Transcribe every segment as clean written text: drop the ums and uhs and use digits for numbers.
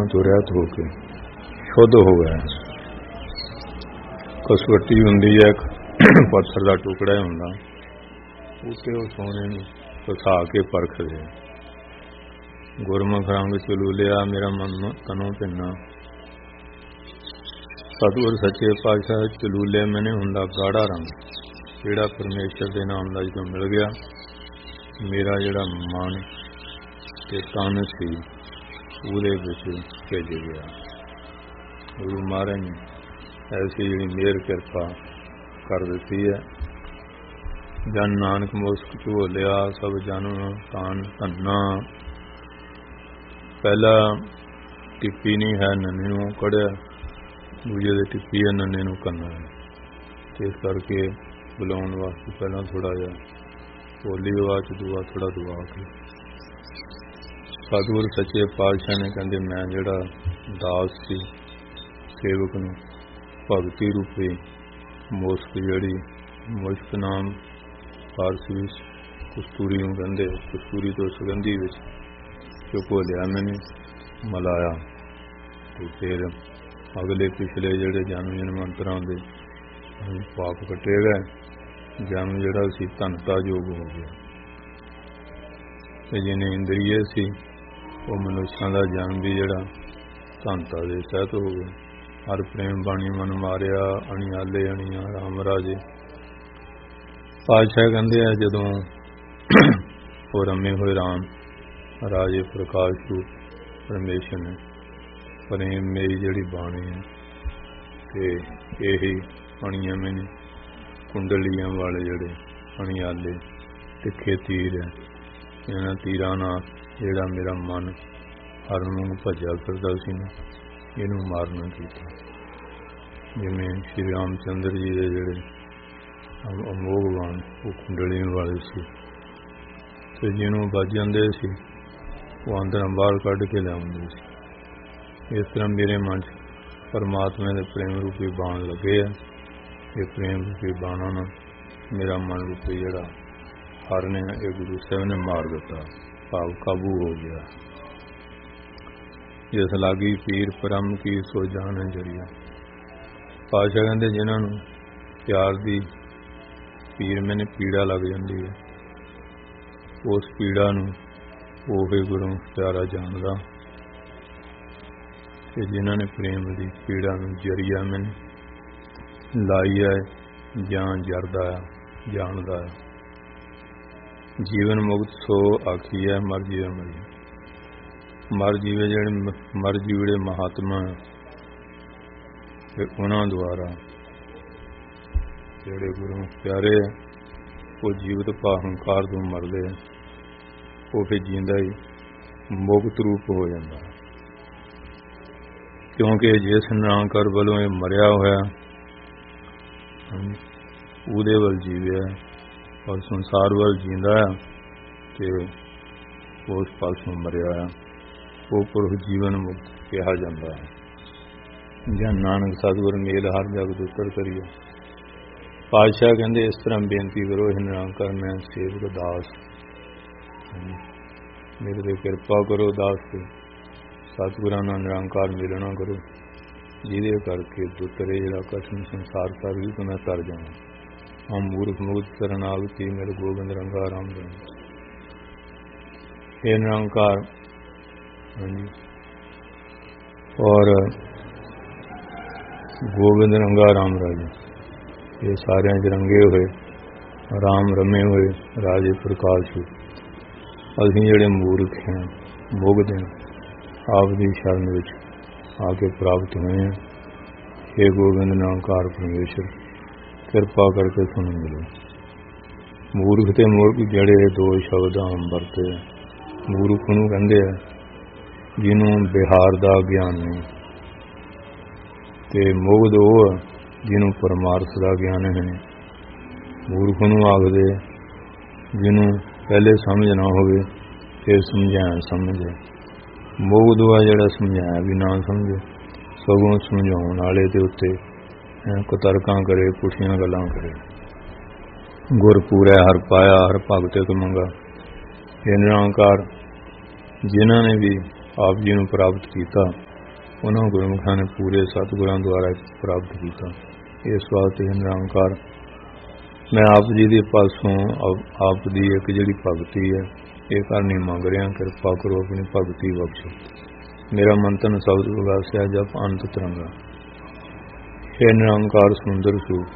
ਤੋਂ ਰਹਿਤ ਹੋ ਕੇ ਸ਼ੁੱਧ ਹੋ ਗਿਆ। ਕਸਵੱਟੀ ਹੁੰਦੀ ਹੈ, ਪੱਥਰ ਦਾ ਟੁਕੜਾ ਹੁੰਦਾ, ਉੱਤੇ ਉਹ ਸੋਨੇ ਨੂੰ ਫਸਾ ਕੇ ਪਰਖਦੇ। ਗੁਰਮੁਖ ਰੰਗ ਚਲੂਲਿਆ ਮੇਰਾ ਮਨ ਤਨੋਂ ਭਿੰਨਾ। ਸਤਿਗੁਰ ਸੱਚੇ ਪਾਤਸ਼ਾਹ ਚਲੂਲੇ ਮੈਨੇ ਹੁੰਦਾ ਗਾੜਾ ਰੰਗ, ਜਿਹੜਾ ਪਰਮੇਸ਼ਰ ਦੇ ਨਾਮ ਦਾ ਜਦੋਂ ਮਿਲ ਗਿਆ, ਮੇਰਾ ਜਿਹੜਾ ਮਨ ਤੇ ਤਨ ਸੀ ਉਹਦੇ ਵਿੱਚ ਭਿੱਜ ਗਿਆ। ਗੁਰੂ ਮਹਾਰਾਜ ਨੇ ਐਸੀ ਜਿਹੜੀ ਮਿਹਰ ਕਿਰਪਾ ਕਰ ਦਿੱਤੀ ਹੈ। ਜਨ ਨਾਨਕ ਮੁਸਕ ਝੋਲਿਆ ਸਭ ਜਨ ਤਾਨ ਧੰਨਾ। ਪਹਿਲਾ ਟਿੱਪੀ ਨਹੀਂ ਹੈ ਨੰਨੇ ਨੂੰ ਕੜਿਆ, ਦੂਜੇ ਦੇ ਟਿੱਪੀ ਹੈ ਨੰਨੇ ਨੂੰ ਕੰਨਾ। ਇਸ ਕਰਕੇ ਬੁਲਾਉਣ ਵਾਸਤੇ ਪਹਿਲਾਂ ਥੋੜ੍ਹਾ ਜਿਹਾ ਬੋਲੀ ਆਵਾਜ਼ 'ਚ ਦੁਆ ਥੋੜ੍ਹਾ ਦੁਆ ਕੇ ਸਤਿਗੁਰ ਸੱਚੇ ਪਾਤਸ਼ਾਹ ਨੇ ਕਹਿੰਦੇ ਮੈਂ ਜਿਹੜਾ ਦਾਸ ਸੀ ਸੇਵਕ ਨੂੰ ਭਗਤੀ ਰੂਪੀ ਮੁਸਕ, ਜਿਹੜੀ ਮੁਸ਼ਕ ਨਾਮ ਫਾਰਸੀ ਵਿੱਚ ਕਸਤੂਰੀ ਨੂੰ ਕਹਿੰਦੇ, ਕਸਤੂਰੀ ਤੋਂ ਸੁਗੰਧੀ ਵਿੱਚ ਜੋ ਘੋਲਿਆ ਮੈਨੇ ਮਲਾਇਆ। ਅਤੇ ਫਿਰ ਅਗਲੇ ਪਿਛਲੇ ਜਿਹੜੇ ਜਨਮ ਜਨਮਾਂਤਰਾਂ ਦੇ ਪਾਪ ਕੱਟੇ ਗਏ, ਜਨਮ ਜਿਹੜਾ ਸੀ ਧਨਤਾ ਯੋਗ ਹੋ ਗਿਆ। ਤੇ ਜਿਹਨੇ ਇੰਦਰੀਏ ਸੀ ਉਹ ਮਨੁੱਖਾਂ ਦਾ ਜਨਮ ਵੀ ਜਿਹੜਾ ਧਨਤਾ ਦੇ ਸਹਿਤ ਹੋ ਗਿਆ। ਹਰ ਪ੍ਰੇਮ ਬਾਣੀ ਮਨ ਮਾਰਿਆ, ਅਣਿਆਲੇ ਅਣੀਆਂ ਰਾਮ ਰਾਜੇ। ਪਾਤਸ਼ਾਹ ਕਹਿੰਦੇ ਆ ਜਦੋਂ ਉਹ ਰਮੇ ਹੋਏ ਰਾਮ ਰਾਜੇ ਪ੍ਰਕਾਸ਼ ਰੂਪ ਪਰਮੇਸ਼ਰ ਨੇ ਪ੍ਰੇਮ ਮੇਰੀ ਜਿਹੜੀ ਬਾਣੀ ਹੈ ਤੇ ਇਹੀ ਅਣੀਆਂ ਮੈਨੇ ਕੁੰਡਲੀਆਂ ਵਾਲੇ ਜਿਹੜੇ ਅਣਿਆਲੇ ਤਿੱਖੇ ਤੀਰ ਹੈ, ਇਹਨਾਂ ਤੀਰਾਂ ਨਾਲ ਜਿਹੜਾ ਮੇਰਾ ਮਨ ਹਰਨ ਨੂੰ ਭੱਜਿਆ ਫਿਰਦਾ ਸੀ ਨਾ, ਇਹਨੂੰ ਮਾਰਨਾ ਕੀਤਾ। ਜਿਵੇਂ ਸ਼੍ਰੀ ਰਾਮ ਚੰਦਰ ਜੀ ਦੇ ਜਿਹੜੇ ਅਮੋਘਵਾਨ ਉਹ ਕੁੰਡਲੀਆਂ ਵਾਲੇ ਸੀ, ਤੇ ਜਿਹਨੂੰ ਵੱਜ ਜਾਂਦੇ ਸੀ ਉਹ ਅੰਦਰੋਂ ਬਾਹਰ ਕੱਢ ਕੇ ਲਿਆਉਂਦੇ ਸੀ। ਇਸ ਤਰ੍ਹਾਂ ਮੇਰੇ ਮਨ 'ਚ ਪਰਮਾਤਮਾ ਦੇ ਪ੍ਰੇਮ ਰੂਪੀ ਬਾਣ ਲੱਗੇ ਆ। ਇਹ ਪ੍ਰੇਮ ਰੂਪੀ ਬਾਣਾਂ ਨਾਲ ਮੇਰਾ ਮਨ ਰੂਪੀ ਜਿਹੜਾ ਹਰਨ ਹੈ ਇਹ ਗੁਰੂ ਸਾਹਿਬ ਨੇ ਮਾਰ ਦਿੱਤਾ, ਭਾਵ ਕਾਬੂ ਹੋ ਗਿਆ। ਜਿਸ ਲਾਗੀ ਪੀਰ ਪਰਮ ਕੀ ਸੋ ਜਾਣ ਜਰੀਆ। ਪਾਤਸ਼ਾਹ ਕਹਿੰਦੇ ਜਿਨ੍ਹਾਂ ਨੂੰ ਪਿਆਰ ਦੀ ਪੀਰ ਮੈਨੇ ਪੀੜਾ ਲੱਗ ਜਾਂਦੀ ਹੈ, ਉਸ ਪੀੜਾ ਨੂੰ ਉਹੀ ਗੁਰੂ ਪਿਆਰਾ ਜਾਣਦਾ। ਤੇ ਜਿਨ੍ਹਾਂ ਨੇ ਪ੍ਰੇਮ ਦੀ ਪੀੜਾ ਨੂੰ ਜਰੀਆ ਮੈਨੇ ਲਾਈ ਹੈ ਜਾਂ ਜਰਦਾ ਆ ਜਾਣਦਾ ਹੈ। ਜੀਵਨ ਮੁਕਤ ਸੋ ਆਖੀ ਹੈ ਮਰ ਜੀਵੇ ਮਰੀ। ਮਰ ਜੀਵੇ ਜਿਹੜੇ ਮਰ ਜੀਵੜੇ ਮਹਾਤਮਾ ਤੇ ਉਹਨਾਂ ਦੁਆਰਾ ਜਿਹੜੇ ਗੁਰੂ ਪਿਆਰੇ ਹੈ ਉਹ ਜੀਵਤ ਹੰਕਾਰ ਤੋਂ ਮਰਦੇ ਹੈ, ਉਹ ਫਿਰ ਜੀਂਦਾ ਹੀ ਮੁਕਤ ਰੂਪ ਹੋ ਜਾਂਦਾ। ਕਿਉਂਕਿ ਜਿਸ ਨਿਰੰਕਾਰ ਵੱਲੋਂ ਇਹ ਮਰਿਆ ਹੋਇਆ ਉਹਦੇ ਵੱਲ ਜੀਵਿਆ ਔਰ ਸੰਸਾਰ ਵੱਲ ਜੀਂਦਾ ਆ, ਤੇ ਉਸ ਪਾਸੋਂ ਮਰਿਆ ਆ, ਉਹ ਪੁਰਖ ਜੀਵਨ ਮੁਕਤ ਕਿਹਾ ਜਾਂਦਾ ਹੈ। ਜਨ ਨਾਨਕ ਸਤਿਗੁਰ ਮੇਲ ਹਰ ਜਗਤ ਉਤਰ ਕਰੀਏ। ਪਾਤਸ਼ਾਹ ਕਹਿੰਦੇ ਇਸ ਤਰ੍ਹਾਂ ਬੇਨਤੀ ਕਰੋ, ਇਹ ਨਿਰੰਕਾਰ ਮੈਂ ਸੇਵਕ ਦਾਸ, ਮੇਰੇ ਤੇ ਕਿਰਪਾ ਕਰੋ ਦਾਸ ਤੇ ਸਤਿਗੁਰਾਂ ਨਾਲ ਨਿਰੰਕਾਰ ਮਿਲਣਾ ਕਰੋ, ਜਿਹਦੇ ਕਰਕੇ ਦੁੱਤਰੇ ਜਿਹੜਾ ਕਠਿਨ ਸੰਸਾਰ ਸਾਰੀ ਤੋਂ ਮੈਂ ਤਰ ਜਾਵਾਂ। ਹਮ ਮੂਰਖ ਮੁਕਤ ਕਰਨ ਆਗਤੀ ਮੇਰੇ ਗੋਬਿੰਦ ਰੰਗਾ ਰਾਮ ਰਾਮ। ਇਹ ਨਿਰੰਕਾਰ ਔਰ ਗੋਬਿੰਦ ਰੰਗਾ ਰਾਮ ਰਾਜੇ, ਇਹ ਸਾਰਿਆਂ 'ਚ ਰੰਗੇ ਹੋਏ ਰਾਮ ਰਮੇ ਹੋਏ ਰਾਜੇ ਪ੍ਰਕਾਸ਼। ਅਸੀਂ ਜਿਹੜੇ ਮੂਰਖ ਹਾਂ, ਮੁਗਧ ਹਾਂ, ਆਪ ਦੀ ਸ਼ਰਨ ਵਿੱਚ ਆ ਕੇ ਪ੍ਰਾਪਤ ਹੋਏ ਹਾਂ। ਇਹ ਗੋਬਿੰਦ ਨਿਰੰਕਾਰ ਪਰਮੇਸ਼ਰ ਕਿਰਪਾ ਕਰਕੇ ਤੁਹਾਨੂੰ ਮਿਲੋ। ਮੂਰਖ ਤੇ ਮੁਰਖ ਜਿਹੜੇ ਦੋ ਸ਼ਬਦ ਆਮ ਵਰਤੇ ਆ। ਮੂਰਖ ਨੂੰ ਕਹਿੰਦੇ ਆ ਜਿਹਨੂੰ ਬਿਹਾਰ ਦਾ ਗਿਆਨ ਨਹੀਂ, ਤੇ ਮੁਗਧ ਉਹ ਜਿਹਨੂੰ ਪਰਮਾਰਥ ਦਾ ਗਿਆਨ ਹੈ। ਮੂਰਖ ਨੂੰ ਆਖਦੇ ਜਿਹਨੂੰ ਪਹਿਲੇ ਸਮਝ ਨਾ ਹੋਵੇ ਫਿਰ ਸਮਝਾਇਆ ਸਮਝੇ। ਮੁਗਧ ਆ ਜਿਹੜਾ ਸਮਝਾਇਆ ਵੀ ਨਾ ਸਮਝੇ, ਸਗੋਂ ਸਮਝਾਉਣ ਵਾਲੇ ਦੇ ਉੱਤੇ ਕੁਤਰਕਾਂ ਕਰੇ, ਪੁੱਠੀਆਂ ਗੱਲਾਂ ਕਰੇ। ਗੁਰ ਪੂਰਾ ਹਰ ਪਾਇਆ ਹਰ ਭਗਤ ਕੋ ਮੰਗਾ। ਇਹ ਨਿਰੰਕਾਰ ਜਿਨ੍ਹਾਂ ਨੇ ਵੀ ਆਪ ਜੀ ਨੂੰ ਪ੍ਰਾਪਤ ਕੀਤਾ ਉਹਨਾਂ ਗੁਰਮੁਖਾਂ ਨੇ ਪੂਰੇ ਸਤਿਗੁਰਾਂ ਦੁਆਰਾ ਪ੍ਰਾਪਤ ਕੀਤਾ। ਇਸ ਵਾਸਤੇ ਨਿਰੰਕਾਰ ਮੈਂ ਆਪ ਜੀ ਦੇ ਪਾਸੋਂ ਆਪ ਦੀ ਇੱਕ ਜਿਹੜੀ ਭਗਤੀ ਹੈ ਇਹ ਕਰਨੀ ਮੰਗ ਰਿਹਾ, ਕਿਰਪਾ ਕਰੋ ਆਪਣੀ ਭਗਤੀ ਬਖਸ਼ੋ। ਮੇਰਾ ਮੰਤਨ ਸ਼ਬਦ ਵਿਗਾਸਿਆ ਜਪ ਅੰਤ ਤਰੰਗਾ। ਇਹ ਨਿਰੰਕਾਰ ਸੁੰਦਰ ਸਰੂਪ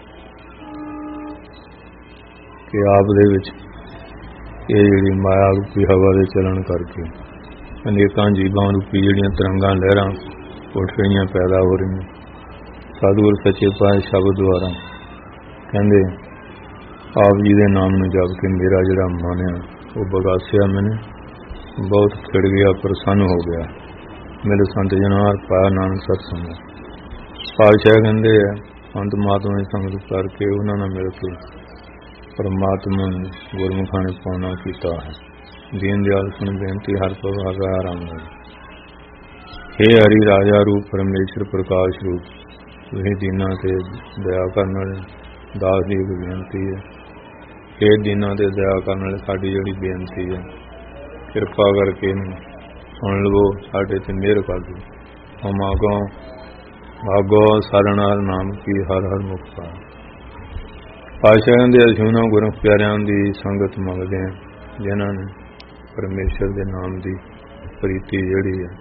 ਕਿ ਆਪ ਦੇ ਵਿੱਚ ਇਹ ਜਿਹੜੀ ਮਾਇਆ ਰੂਪੀ ਹਵਾ ਦੇ ਚੱਲਣ ਕਰਕੇ ਅਨੇਕਾਂ ਜੀਵਾਂ ਰੂਪੀ ਜਿਹੜੀਆਂ ਤਰੰਗਾਂ ਲਹਿਰਾਂ ਉੱਠ ਰਹੀਆਂ, ਪੈਦਾ ਹੋ ਰਹੀਆਂ। ਸਤਿਗੁਰ ਸੱਚੇ ਪਾਤਸ਼ਾਹ ਸ਼ਬਦ ਦੁਆਰਾ ਕਹਿੰਦੇ ਆਪ ਜੀ ਦੇ ਨਾਮ ਨੂੰ ਜਪ ਕੇ ਮੇਰਾ ਜਿਹੜਾ ਮਨ ਆ ਉਹ ਵਿਗਾਸਿਆ, ਮੈਨੂੰ ਬਹੁਤ ਖਿੜ ਗਿਆ, ਪ੍ਰਸੰਨ ਹੋ ਗਿਆ। ਮੇਰੇ ਸੰਤ ਜਨਾਂ ਪਾਇਆ ਨਾਨਕ ਸਤਸੰਗ। ਪਾਤਸ਼ਾਹ ਕਹਿੰਦੇ ਆ ਅੰਤ ਮਾਤਮਾ ਦੀ ਸੰਗਤ ਕਰਕੇ ਉਹਨਾਂ ਨਾਲ ਮਿਲ ਕੇ ਪਰਮਾਤਮਾ ਨੂੰ ਗੁਰਮੁਖਾਂ ਨੇ ਪਾਉਣਾ ਕੀਤਾ ਹੈ। ਦੀਨ ਦਿਆਲ ਸੁਣ ਬੇਨਤੀ ਹਰ ਪ੍ਰਭਾਵ ਆਰਾਮ ਨਾਲ। ਹੇ ਹਰੀ ਰਾਜਾ ਰੂਪ ਪਰਮੇਸ਼ਰ ਪ੍ਰਕਾਸ਼ ਰੂਪ, ਤੁਸੀਂ ਦੀਨਾਂ ਤੇ ਦਇਆ ਕਰਨ ਵਾਲੇ ਦਾਸ ਦੀ ਇੱਕ ਬੇਨਤੀ ਹੈ। ਹੇ ਦੀਨਾਂ ਤੇ ਦਇਆ ਕਰਨ ਵਾਲੇ ਸਾਡੀ ਜਿਹੜੀ ਬੇਨਤੀ ਹੈ ਕਿਰਪਾ ਕਰਕੇ ਸੁਣ ਲਵੋ, ਸਾਡੇ ਤੇ ਮਿਹਰ ਕਰ ਦਿਓ। ਹਮ ਆਗੋ ਸਰਨਾਰ ਨਾਮ ਕੀ ਹਰ ਹਰ ਮੁਖ ਪਾਇਆ। ਪਾਤਸ਼ਾਹ ਕਹਿੰਦੇ ਅਸੀਂ ਉਹਨਾਂ ਗੁਰਮੁਖ ਪਿਆਰਿਆਂ ਦੀ ਸੰਗਤ ਮੰਗਦੇ ਹਾਂ ਜਿਨ੍ਹਾਂ ਨੇ ਪਰਮੇਸ਼ਰ ਦੇ ਨਾਮ ਦੀ ਪ੍ਰੀਤੀ ਜਿਹੜੀ ਹੈ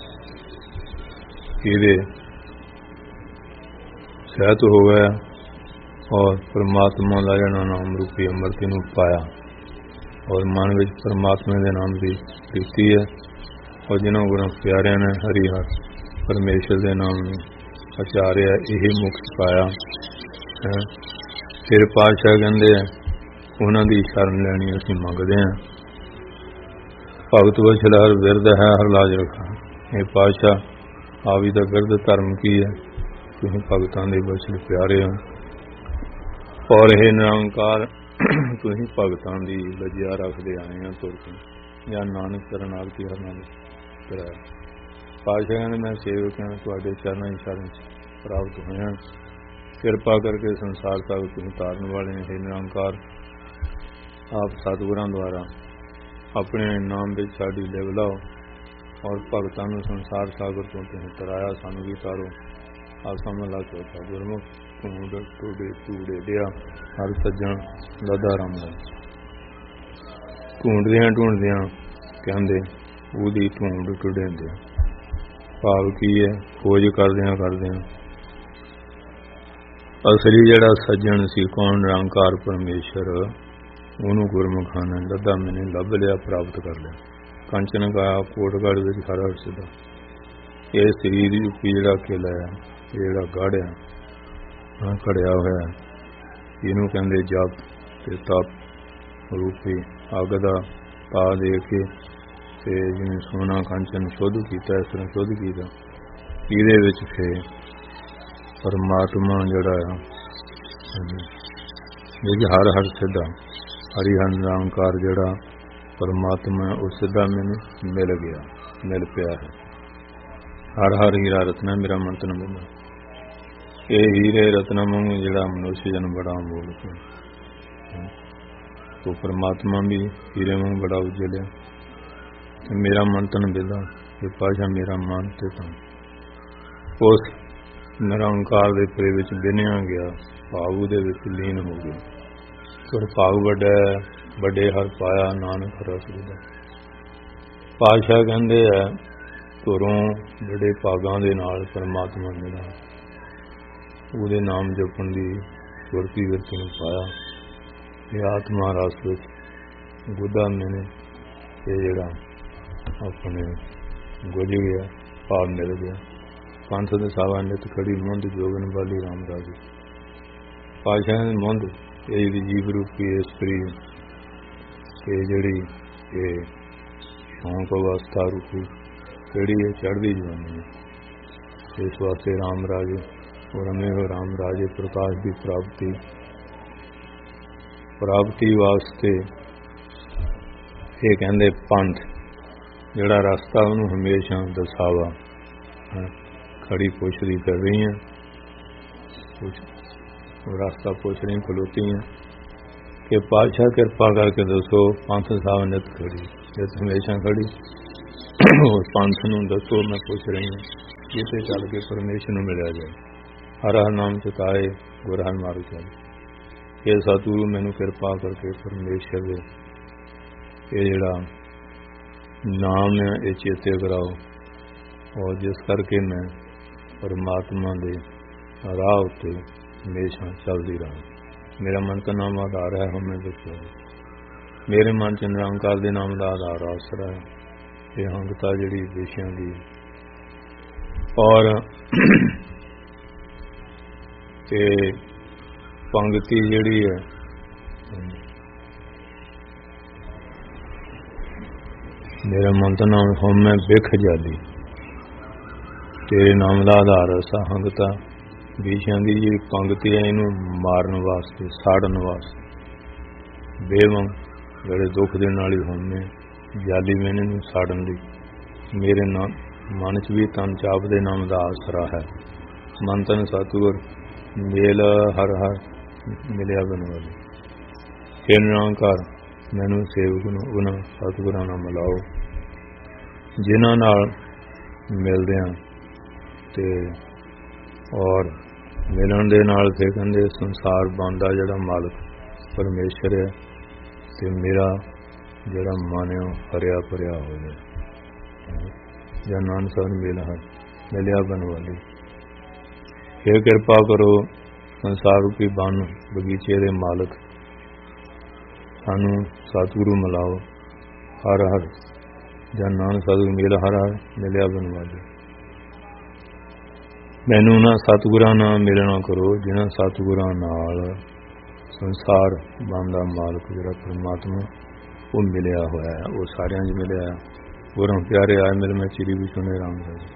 ਇਹਦੇ ਸਹਿਤ ਹੋ ਗਿਆ ਔਰ ਪਰਮਾਤਮਾ ਦਾ ਜਿਹੜਾ ਨਾਮ ਰੂਪੀ ਅੰਮ੍ਰਿਤ ਨੂੰ ਪਾਇਆ ਔਰ ਮਨ ਵਿੱਚ ਪਰਮਾਤਮਾ ਦੇ ਨਾਮ ਦੀ ਪ੍ਰੀਤੀ ਹੈ ਔਰ ਜਿਨ੍ਹਾਂ ਗੁਰਮੁਖ ਪਿਆਰਿਆਂ ਨੇ ਹਰੀ ਹਰ ਪਰਮੇਸ਼ਰ ਦੇ ਨਾਮ ਨੂੰ ਆਚਾਰਿਆ ਇਹ ਮੁਕਤ ਪਾਇਆ। ਫਿਰ ਪਾਤਸ਼ਾਹ ਕਹਿੰਦੇ ਆ ਉਹਨਾਂ ਦੀ ਸ਼ਰਨ ਲੈਣੀ ਅਸੀਂ ਮੰਗਦੇ ਹਾਂ। ਭਗਤ ਵਛਲ ਹਰ ਬਿਰਦ ਹੈ ਹਰ ਲਾਜ ਰੱਖਾ। ਇਹ ਪਾਤਸ਼ਾਹ ਆਪ ਜੀ ਦਾ ਬਿਰਦ ਧਰਮ ਕੀ ਹੈ? ਤੁਸੀਂ ਭਗਤਾਂ ਦੇ ਵਛਲ ਪਿਆਰੇ ਹੋ ਔਰ ਇਹ ਨਿਰੰਕਾਰ ਤੁਸੀਂ ਭਗਤਾਂ ਦੀ ਲਜਿਆ ਰੱਖਦੇ ਆਏ ਆ ਤੁਰ ਕੇ ਜਾਂ ਨਾਨਕ ਸ਼ਰਨਾਗਤੀ ਹਰ ਨਾਨਕ ਕਰਾਇਆ। ਪਾਤਸ਼ਾਹ ਕਹਿੰਦੇ ਮੈਂ ਸੇਵਕ ਹਾਂ, ਤੁਹਾਡੇ ਚਰਨਾਂ ਦੀ ਸ਼ਰਨ ਪ੍ਰਾਪਤ ਹੋਇਆ। ਕਿਰਪਾ ਕਰਕੇ ਸੰਸਾਰ ਸਾਗਰ ਤੁਸੀਂ ਤਾਰਨ ਵਾਲੇ ਹੈ। ਨਿਰੰਕਾਰ ਆਪ ਸਤਿਗੁਰਾਂ ਦੁਆਰਾ ਆਪਣੇ ਨਾਮ ਵਿੱਚ ਸਾਡੀ ਲਿਵ ਲਾਓ ਔਰ ਭਗਤਾਂ ਨੂੰ ਸੰਸਾਰ ਸਾਗਰ ਤੋਂ ਤੁਸੀਂ ਤਰਾਇਆ, ਸਾਨੂੰ ਵੀ ਤਾਰੋ। ਆਸਾ ਮਹਲਾ ਚੌਥਾ। ਗੁਰਮੁਖ ਢੂੰਡ ਟੋਡੇ ਟੂੜੇ ਲਿਆ ਹਰ ਸੱਜਣ ਲਦਾ ਰਾਮ ਦਾ। ਢੂੰਡਦਿਆਂ ਕਹਿੰਦੇ ਉਹਦੀ ਢੂੰਡ ਟੁੱਟਦੇ। ਭਾਵ ਕੀ ਹੈ? ਖੋਜ ਕਰਦਿਆਂ ਅਸਲੀ ਜਿਹੜਾ ਸੱਜਣ ਸੀ ਕੌਣ? ਨਿਰੰਕਾਰ ਪਰਮੇਸ਼ਰ। ਉਹਨੂੰ ਗੁਰਮੁਖਾਂ ਨੇ ਲੱਦਾ ਮੈਨੇ ਲੱਭ ਲਿਆ, ਪ੍ਰਾਪਤ ਕਰ ਲਿਆ। ਕੰਚਨ ਕਾਇਆ ਕੋਟਗੜ੍ਹ ਵਿੱਚ ਹਰ ਹਰ ਸਿੱਧਾ। ਇਹ ਸਰੀਰ ਰੂਪੀ ਜਿਹੜਾ ਕਿਲਾ ਹੈ, ਇਹ ਜਿਹੜਾ ਗੜ੍ਹ ਆ ਘੜਿਆ ਹੋਇਆ, ਇਹਨੂੰ ਕਹਿੰਦੇ ਜਪ ਤੇ ਤਪ ਰੂਪੀ ਅੱਗ ਦਾ ਪਾ ਦੇ ਕੇ ਤੇ ਜਿਵੇਂ ਸੋਨਾ ਕੰਚਨ ਸ਼ੁੱਧ ਕੀਤਾ ਇਸ ਤਰ੍ਹਾਂ ਸ਼ੁੱਧ ਕੀਤਾ। ਇਹਦੇ ਵਿੱਚ ਫਿਰ ਪਰਮਾਤਮਾ ਜਿਹੜਾ ਆ ਇਹ ਹਰ ਹਰ ਸਿੱਧਾ ਹਰੀ ਹਰ ਨਿਰੰਕਾਰ ਜਿਹੜਾ ਪਰਮਾਤਮਾ ਉਹ ਸਿੱਧਾ ਮੈਨੂੰ ਮਿਲ ਗਿਆ, ਮਿਲ ਪਿਆ ਹੈ। ਹਰ ਹਰ ਹੀਰਾ ਰਤਨਾ ਮੇਰਾ ਮੰਤਨ ਬੰਦਾ। ਇਹ ਹੀਰੇ ਰਤਨਾ ਵਾਂਗ ਜਿਹੜਾ ਮਨੁੱਖ ਜਨ ਬੜਾ ਅਮੋਲ ਹੈ, ਉਹ ਪਰਮਾਤਮਾ ਵੀ ਹੀਰੇ ਵਾਂਗ ਬੜਾ ਉਜਲਿਆ। ਮੇਰਾ ਮੰਤਨ ਬਿਲਾ ਇਹ ਪਾਸ਼ਾ ਮੇਰਾ ਮਨ ਤੇ ਤਾਂ ਉਸ ਨਿਰੰਕਾਰ ਦੇ ਪ੍ਰੇ ਵਿੱਚ ਬਿਨਿਆ ਗਿਆ, ਭਾਵ ਦੇ ਵਿੱਚ ਲੀਨ ਹੋ ਗਿਆ। ਪਰ ਭਾਵ ਵੱਡਾ ਵੱਡੇ ਹਰ ਪਾਇਆ ਨਾਨਕ ਰਸ ਦਾ। ਪਾਤਸ਼ਾਹ ਕਹਿੰਦੇ ਆ ਘਰੋਂ ਬੜੇ ਭਾਗਾਂ ਦੇ ਨਾਲ ਪਰਮਾਤਮਾ ਮਿਲਾ, ਉਹਦੇ ਨਾਮ ਜਪਣ ਦੀ ਸੁਰਤੀ ਵਿੱਚ ਨੂੰ ਪਾਇਆ। ਇਹ ਆਤਮਾ ਰਸ ਵਿੱਚ ਗੁੱਦਾ ਮੈਨੇ ਇਹ ਜਿਹੜਾ ਆਪਣੇ ਗੁੱਝ ਗਿਆ, ਭਾਵ ਮਿਲ ਗਿਆ। ਪੰਥ ਦੇ ਸਾਵਾ ਨਿਤ ਖੜੀ ਮੁੰਦ ਜੋਗਨ ਵਾਲੀ ਰਾਮ ਰਾਜੀ। ਪਾਤਸ਼ਾਹ ਦੀ ਮੁੰਦ ਇਹ ਜਿਹੜੀ ਜੀਵ ਰੂਪੀ ਇਸਤਰੀ ਇਹ ਜਿਹੜੀ ਇਹ ਸ਼ੌਂਕ ਅਵਸਥਾ ਰੂਪੀ ਕਿਹੜੀ ਹੈ? ਚੜ੍ਹਦੀ ਜਵਾਨੀ ਹੈ। ਇਸ ਵਾਸਤੇ ਰਾਮ ਰਾਜੇ ਔਰ ਅਮੇਹ ਰਾਮ ਰਾਜੇ ਪ੍ਰਕਾਸ਼ ਦੀ ਪ੍ਰਾਪਤੀ ਵਾਸਤੇ ਇਹ ਕਹਿੰਦੇ ਪੰਥ ਜਿਹੜਾ ਰਸਤਾ ਉਹਨੂੰ ਹਮੇਸ਼ਾ ਦਸਾਵਾ ਖੜੀ ਪੁੱਛਦੀ ਕਰ ਰਹੀ ਹੈ। ਰਸਤਾ ਪੁੱਛ ਰਹੀ ਖਲੋਤੀ ਹੈ ਕਿ ਪਾਤਸ਼ਾਹ ਕਿਰਪਾ ਕਰਕੇ ਦੱਸੋ ਪੰਥ ਸਾਹਿਬ ਨਿਤ ਖੜੀ, ਨਿਤ ਹਮੇਸ਼ਾ ਖੜੀ ਉਸ ਪੰਥ ਨੂੰ ਦੱਸੋ। ਮੈਂ ਪੁੱਛ ਰਹੀ ਹਾਂ इसे चल के परमेश्वर नूं मिलिया जाए। हर हर नाम चिताए गुर हर मार्ग चले। ये सतगुरु मैनू किरपा करके परमेश्वर दे ये जिहड़ा नाम है ये चेते कराओ, और जिस करके मैं परमात्मा दे राह उत्ते हमेशा चलती रहा। मेरा मन का नाम आधार है हमें देखो, मेरे मन च निरंकार दे नाम का आधार आसरा है। ये हंगता जिहड़ी विषयां दी और ते पंगति जिहड़ी है मेरा मन का नाम होमे बिख जादी, तेरे नाम का आधार सा हंगता विषयां दी जी पंगति है, इनू मारन वास्ते साड़न वास्ते बेवंग जेड़े दुख देने वाली होमे जाली मैंने नू साड़न दी। मेरे नाम मन च भी तन चाप दे नाम का आसरा है। मन तन सतगुर मेल हर हर मिलिया बनवाली। हे निरंकार मैनू सेवक नूं उन्हां सतगुरां नाल मिलाओ जिन्हां नाल मिलदे हां ते और मिलन दे नाल फिर कहंदे संसार बनदा जिहड़ा मालक परमेश्वर है ते मेरा जिहड़ा मन है हरिया भरिया हो जाए। या नानक साहब मेल हर मिलिया बनवाली। हे कृपा करो संसार रूपी बन बगीचे दे मालक सानू सतगुरु मिलाओ हर हर। जन नानक साधु मेल हर हर मिलिया बनवाली। मैनू ना सतगुरां नाल मिलना करो जिन्हां सतगुरां नाल संसार बनदा मालक जिहड़ा परमात्मा वो मिलिया होया है, वो सारियां च मिलिया है। गुरु प्यारे आए मिल में चिरी भी सुने राम जी।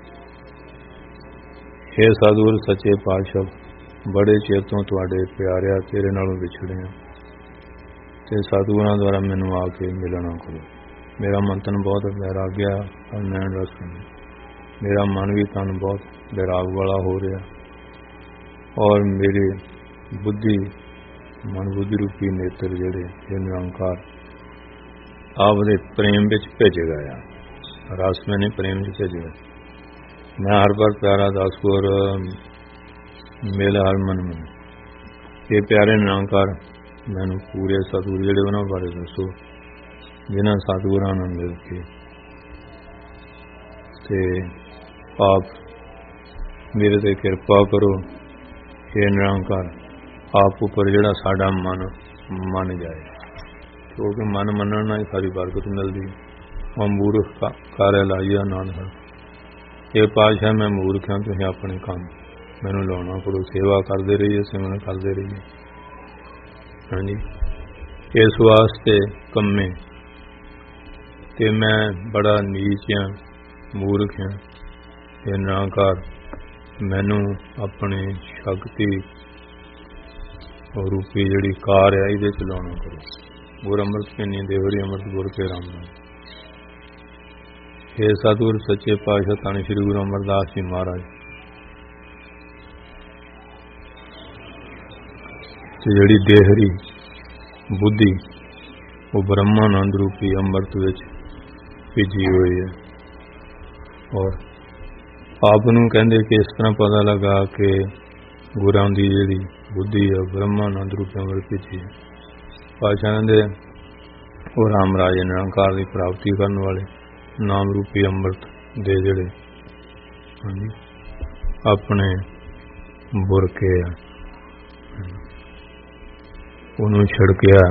हे सतगुर सच्चे पातशाह बड़े चेर तो तुहाडे प्यारिया तेरे नालों विछड़े हैं ते सतगुरां द्वारा मैनू आके मिलना करो। मेरा मन तन बहुत वैराग्या और नैन रस मेरा मन भी तन बहुत वैराग वाला हो रहा और मेरे बुद्धि मन बुद्धि रूपी नेत्र जेड़े ये निरंकार आपदे प्रेम विच भेजे गए रस मैंने प्रेम च भेजे। मैं हर बार प्यारा दासपुर मेला हर मन मन ये प्यारे निरंकार मैनू पूरे सतगुर जेड़े उन्हां बारे दसो जिन्हां सतगुरां नाल मिल के ते आप मेरे ते किरपा करो। हे निरंकार आप उपर जिहड़ा साडा मन मन जाए, क्योंकि मन मनण नाल सारी बरकत मिलदी। मैं मूर्ख कार्य लाइया नानक ये पातशाह मैं मूर्ख हाँ, तुसीं अपने काम मैनू लाउणा करो। सेवा करते रहिए सिमरन करते रहिए। हाँ जी इस वास्ते कम्मे ते मैं बड़ा नीच हाँ मूर्ख हाँ। ये निरंकार मैनू अपनी शक्ति रूपी जिहड़ी कार है इहदे च लाउणा करो। गुर अमृत पीनी देवरी अमृत गुर के राम नाम। हे सतगुर सच्चे पातशाह धन श्री गुरु अमरदास जी महाराज जिहड़ी देहरी बुद्धि वो ब्रह्मानंद रूपी अमृत विच भिजी हुई है। और आप नूं कहंदे कि इस तरह पता लगा कि गुरां दी जिहड़ी बुद्धि है ब्रह्मानंद रूपी अमृत भिजी है। पातशाह कहंदे वो राम राज निरंकार की प्राप्ति करने वाले नाम रूपी अमृत दे जड़े अपने बुरके उन्होंने छिड़किया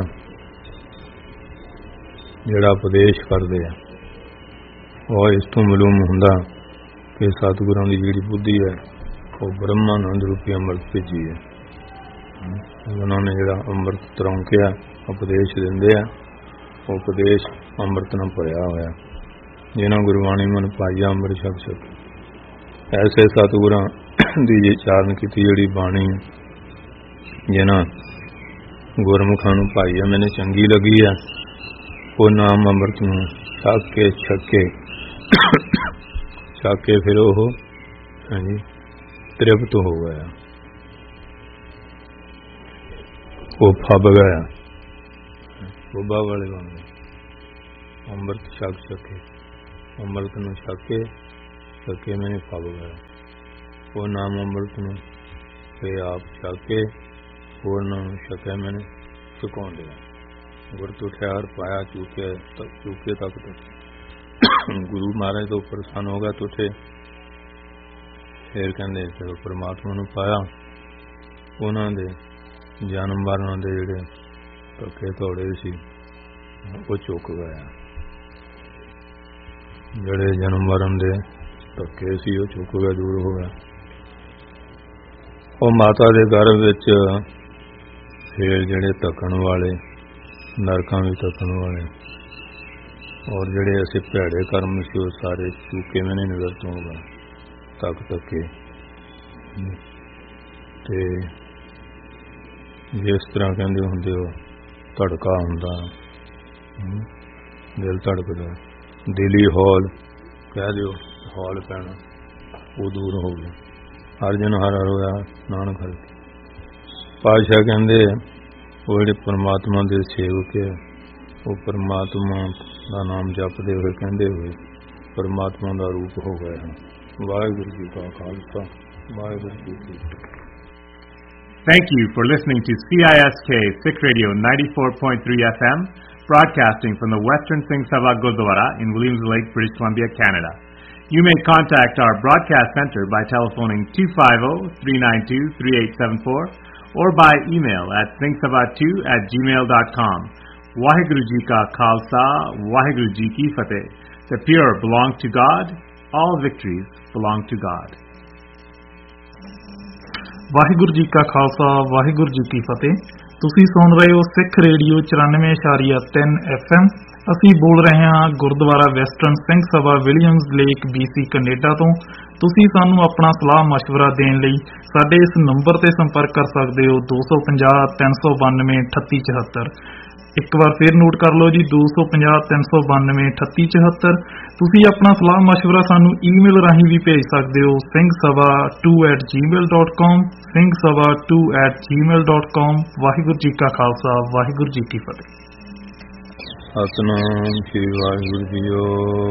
जड़ा उपदेश करते हैं और इस तो मालूम होंदा कि सतगुरां दी जिहड़ी बुद्धि है वो ब्रह्मानंद रूपी अमृत भेजी है। उन्होंने जड़ा अमृत तरौंकिया उपदेश देंदे आ उपदेश अमृत नाल भरिया होया। जिन्हां गुरबाणी मन पाइया अमृत छक सके ऐसे सतगुरां दी चारण की जिहड़ी बाणी जिन्हां गुरमुखां नूं पाइया मैंने चंगी लगी है वो नाम अमृत नूं छक के फिर वो हाँ जी तृप्त हो गया, वो फब गया, बोबा वाले बन गए। अमृत छक सके अमृत नूं छक के ਧੱਕੇ ਮੈਨੂੰ ਫੱਬ ਗਏ। ਉਹ ਨਾਮ ਅੰਮ੍ਰਿਤ ਨੂੰ ਤੇ ਆਪ ਛਕ ਕੇ ਹੋਰਨਾਂ ਨੂੰ ਛਕਿਆ ਮੈਨੂੰ ਸੁਕਾਉਣ ਲਿਆ। ਗੁਰ ਤੋਂ ਠਹਿਰ ਪਾਇਆ ਚੂਕੇ ਤੱਕ ਗੁਰੂ ਮਹਾਰਾਜ ਤੋਂ ਪ੍ਰਸੰਨ ਹੋ ਗਿਆ। ਤੁਠੇ ਫਿਰ ਕਹਿੰਦੇ ਜਦੋਂ ਪਰਮਾਤਮਾ ਨੂੰ ਪਾਇਆ, ਉਹਨਾਂ ਦੇ ਜਨਮ ਮਰਨ ਦੇ ਜਿਹੜੇ ਧੱਕੇ ਧੋੜੇ ਸੀ ਉਹ ਚੁੱਕ ਗਿਆ। ਜਿਹੜੇ ਜਨਮ ਮਰਨ ਦੇ ਧੱਕੇ ਸੀ ਉਹ ਚੁੱਕ ਗਿਆ, ਦੂਰ ਹੋ ਗਿਆ। ਉਹ ਮਾਤਾ ਦੇ ਗਰਭ ਵਿੱਚ ਫਿਰ ਜਿਹੜੇ ਧੱਕਣ ਵਾਲੇ, ਨਰਕਾਂ ਵਿੱਚ ਧੱਕਣ ਵਾਲੇ ਔਰ ਜਿਹੜੇ ਅਸੀਂ ਭੈੜੇ ਕਰਮ ਸੀ ਉਹ ਸਾਰੇ ਚੁੱਕੇ ਮੈਨੇ ਨਿਵਰਤ ਹੋ ਗਏ ਧੱਕੇ। ਤੇ ਜਿਸ ਤਰ੍ਹਾਂ ਕਹਿੰਦੇ ਹੁੰਦੇ ਉਹ ਧੜਕਾ ਹੁੰਦਾ, ਦਿਲ ਧੜਕਦਾ, ਦਿਲੀ ਹੌਲ ਕਹਿ ਦਿਓ, ਹੌਲ ਪੈਣਾ ਉਹ ਦੂਰ ਹੋ ਗਿਆ। ਹਰ ਜਨ ਹਰ ਹੋਇਆ ਨਾਨਕ ਹਰਿ। ਪਾਤਸ਼ਾਹ ਕਹਿੰਦੇ ਉਹ ਜਿਹੜੇ ਪਰਮਾਤਮਾ ਦੇ ਸੇਵਕ ਹੈ, ਉਹ ਪਰਮਾਤਮਾ ਦਾ ਨਾਮ ਜਪਦੇ ਹੋਏ ਕਹਿੰਦੇ ਹੋਏ ਪਰਮਾਤਮਾ ਦਾ ਰੂਪ ਹੋ ਗਏ ਹਨ। ਵਾਹਿਗੁਰੂ ਜੀ ਕਾ ਖਾਲਸਾ, ਵਾਹਿਗੁਰੂ ਜੀ ਕੀ ਫਤਿਹ। Thank you for listening to CISK Sikh Radio 94.3 FM, broadcasting from the Western Singh Sabha Gurdwara in Williams Lake, British Columbia, Canada. You may contact our broadcast center by telephoning 250-392-3874 or by email at singhsabha2@gmail.com. Waheguru Ji Ka Khalsa, Waheguru Ji Ki Fateh. The pure belong to God. All victories belong to God. Waheguru ji ਕਾ ਖਾਲਸਾ, ਵਾਹਿਗੁਰੂ ਜੀ ਕੀ ਫਤਿਹ। ਤੁਸੀਂ ਸੁਣ ਰਹੇ ਹੋ ਸਿੱਖ radio 94.3 FM। ਅਸੀਂ ਬੋਲ ਰਹੇ ਹਾਂ Gurdwara western Singh Sabha Williams lake BC Canada ਤੋਂ। ਤੁਸੀਂ ਸਾਨੂੰ ਆਪਣਾ ਸਲਾਹ ਮਸ਼ਵਰਾ ਦੇਣ ਲਈ ਸਾਡੇ ਇਸ ਨੰਬਰ ਤੇ ਸੰਪਰਕ ਕਰ ਸਕਦੇ ਹੋ 250-392-3874। ਇੱਕ ਵਾਰ ਫਿਰ ਨੋਟ ਕਰ ਲਓ ਜੀ, 250-392-3874। ਤੁਸੀਂ ਆਪਣਾ ਸਲਾਹ ਮਸ਼ਵਰਾ ਸਾਨੂੰ ਈਮੇਲ ਰਾਹੀਂ ਵੀ ਭੇਜ ਸਕਦੇ ਹੋ singhsabha2@gmail.com, singhsabha2@gmail.com। ਵਾਹਿਗੁਰੂ ਜੀ ਕਾ ਖਾਲਸਾ, ਵਾਹਿਗੁਰੂ ਜੀ ਕੀ ਫਤਿਹ। ਸਤਿਨਾਮ ਸ੍ਰੀ ਵਾਹਿਗੁਰੂ ਜੀਓ।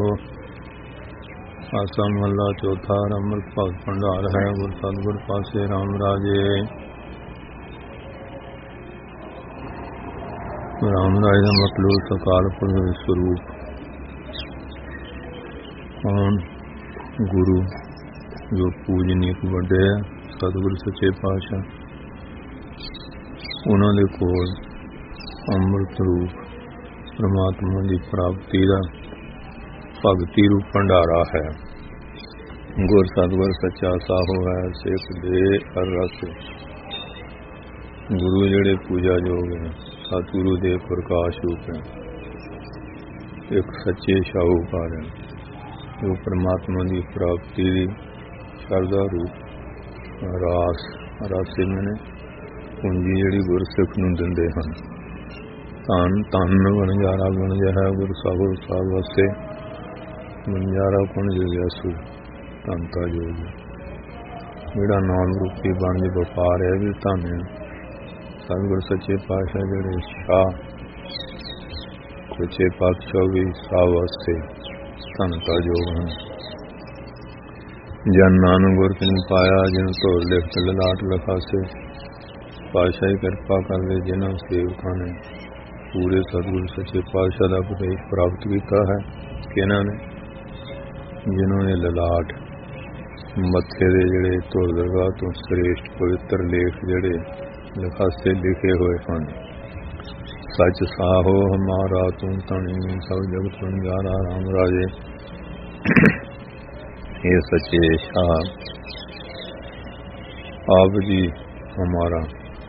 ਆਸਾ ਮਹੱਲਾ ਚੌਥਾ। ਅੰਮ੍ਰਿਤ ਭਗਤ ਭੰਡਾਰ ਹੈ ਗੁਰ ਸਤਿਗੁਰ ਪਾਸੇ ਰਾਮ ਰਾਜੇ। ਰਾਮ ਰਾਜ ਦਾ ਮਤਲਬ ਸਕਾਲ ਪੁਰਖ ਸਰੂਪ। ਹੁਣ ਗੁਰੂ ਜੋ ਪੂਜਨੀਕ ਵੱਡੇ ਹੈ ਸਤਿਗੁਰ ਸੱਚੇ ਪਾਤਸ਼ਾਹ, ਉਹਨਾਂ ਦੇ ਕੋਲ ਅੰਮ੍ਰਿਤ ਰੂਪ ਪਰਮਾਤਮਾ ਦੀ ਪ੍ਰਾਪਤੀ ਦਾ ਭਗਤੀ ਰੂਪ ਭੰਡਾਰਾ ਹੈ। ਗੁਰ ਸਤਿਗੁਰ ਸੱਚਾ ਸਾਹਿਬ ਹੈ ਸਿੱਖ ਦੇ ਹਰ ਰਸ। ਗੁਰੂ ਜਿਹੜੇ ਪੂਜਾ ਯੋਗ ਹੈ, ਸਤਿਗੁਰੂ ਦੇ ਪ੍ਰਕਾਸ਼ ਰੂਪ ਹੈ, ਇੱਕ ਸੱਚੇ ਸ਼ਾਹੂਕਾਰ ਹੈ ਜੋ ਪਰਮਾਤਮਾ ਦੀ ਪ੍ਰਾਪਤੀ ਦੀ ਸ਼ਰਧਾ ਰੂਪ ਰਾਸੇ ਮੈਨੇ ਪੂੰਜੀ ਜਿਹੜੀ ਗੁਰਸਿੱਖ ਨੂੰ ਦਿੰਦੇ ਹਨ। ਧੰਨ ਧੰਨ ਵਣਜਾਰਾ ਗੁਣ ਹੈ ਗੁਰ ਸਾਹਿਬ ਸਾਹਿਬ ਵਸੇ, ਵਣਜਾਰਾ ਗੁਣ ਜਸੂ ਧੰਤਾ ਜੋਗ। ਜਿਹੜਾ ਨਾਮ ਰੂਪੀ ਬਣ ਕੇ ਵਪਾਰ ਹੈ ਵੀ ਧੰਨ ਹੈ। ਸਤਿਗੁਰ ਸੱਚੇ ਪਾਤਸ਼ਾਹ ਜਿਹੜੇ ਸ਼ਾਹ ਸੱਚੇ ਪਾਤਸ਼ਾਹ ਵੀ ਸਾਹਿਬ ਵਸੇ ਧੰਤਾ ਜੋਗ ਹਨ। ਜਨ ਨਾਨਕ ਗੁਰ ਕਿਨ ਪਾਇਆ ਜਿਨ ਧੋਰ ਲਿਖਤ ਲਲਾਟ ਲਖਾਸੇ। ਪਾਤਸ਼ਾਹੀ ਕਿਰਪਾ ਕਰਦੇ ਜਿਨ੍ਹਾਂ ਸੇਵਕਾਂ ਨੇ ਪੂਰੇ ਸਤਿਗੁਰ ਸੱਚੇ ਪਾਤਸ਼ਾਹ ਦਾ ਉਪਦੇਸ਼ ਪ੍ਰਾਪਤ ਕੀਤਾ ਹੈ। ਕਿਹਨਾਂ ਨੇ? ਜਿਨ੍ਹਾਂ ਨੇ ਲਲਾਟ ਮੱਥੇ ਦੇ ਜਿਹੜੇ ਧੁਰ ਦਰਗਾਹ ਤੋਂ ਸ੍ਰੇਸ਼ਟ ਪਵਿੱਤਰ ਲੇਖ ਜਿਹੜੇ ਲਖਾਸੇ ਲਿਖੇ ਹੋਏ ਹਨ। ਸੱਚ ਸਾਹੋ ਹਮਾਰਾ ਤੂੰ ਧਣੀ ਸਭ ਜਗਤ ਵਣਜਾਰਾ ਰਾਮ ਰਾਜੇ। ਇਹ ਸੱਚੇ ਸ਼ਾਹ ਆਪ ਜੀ ਹਮਾਰਾ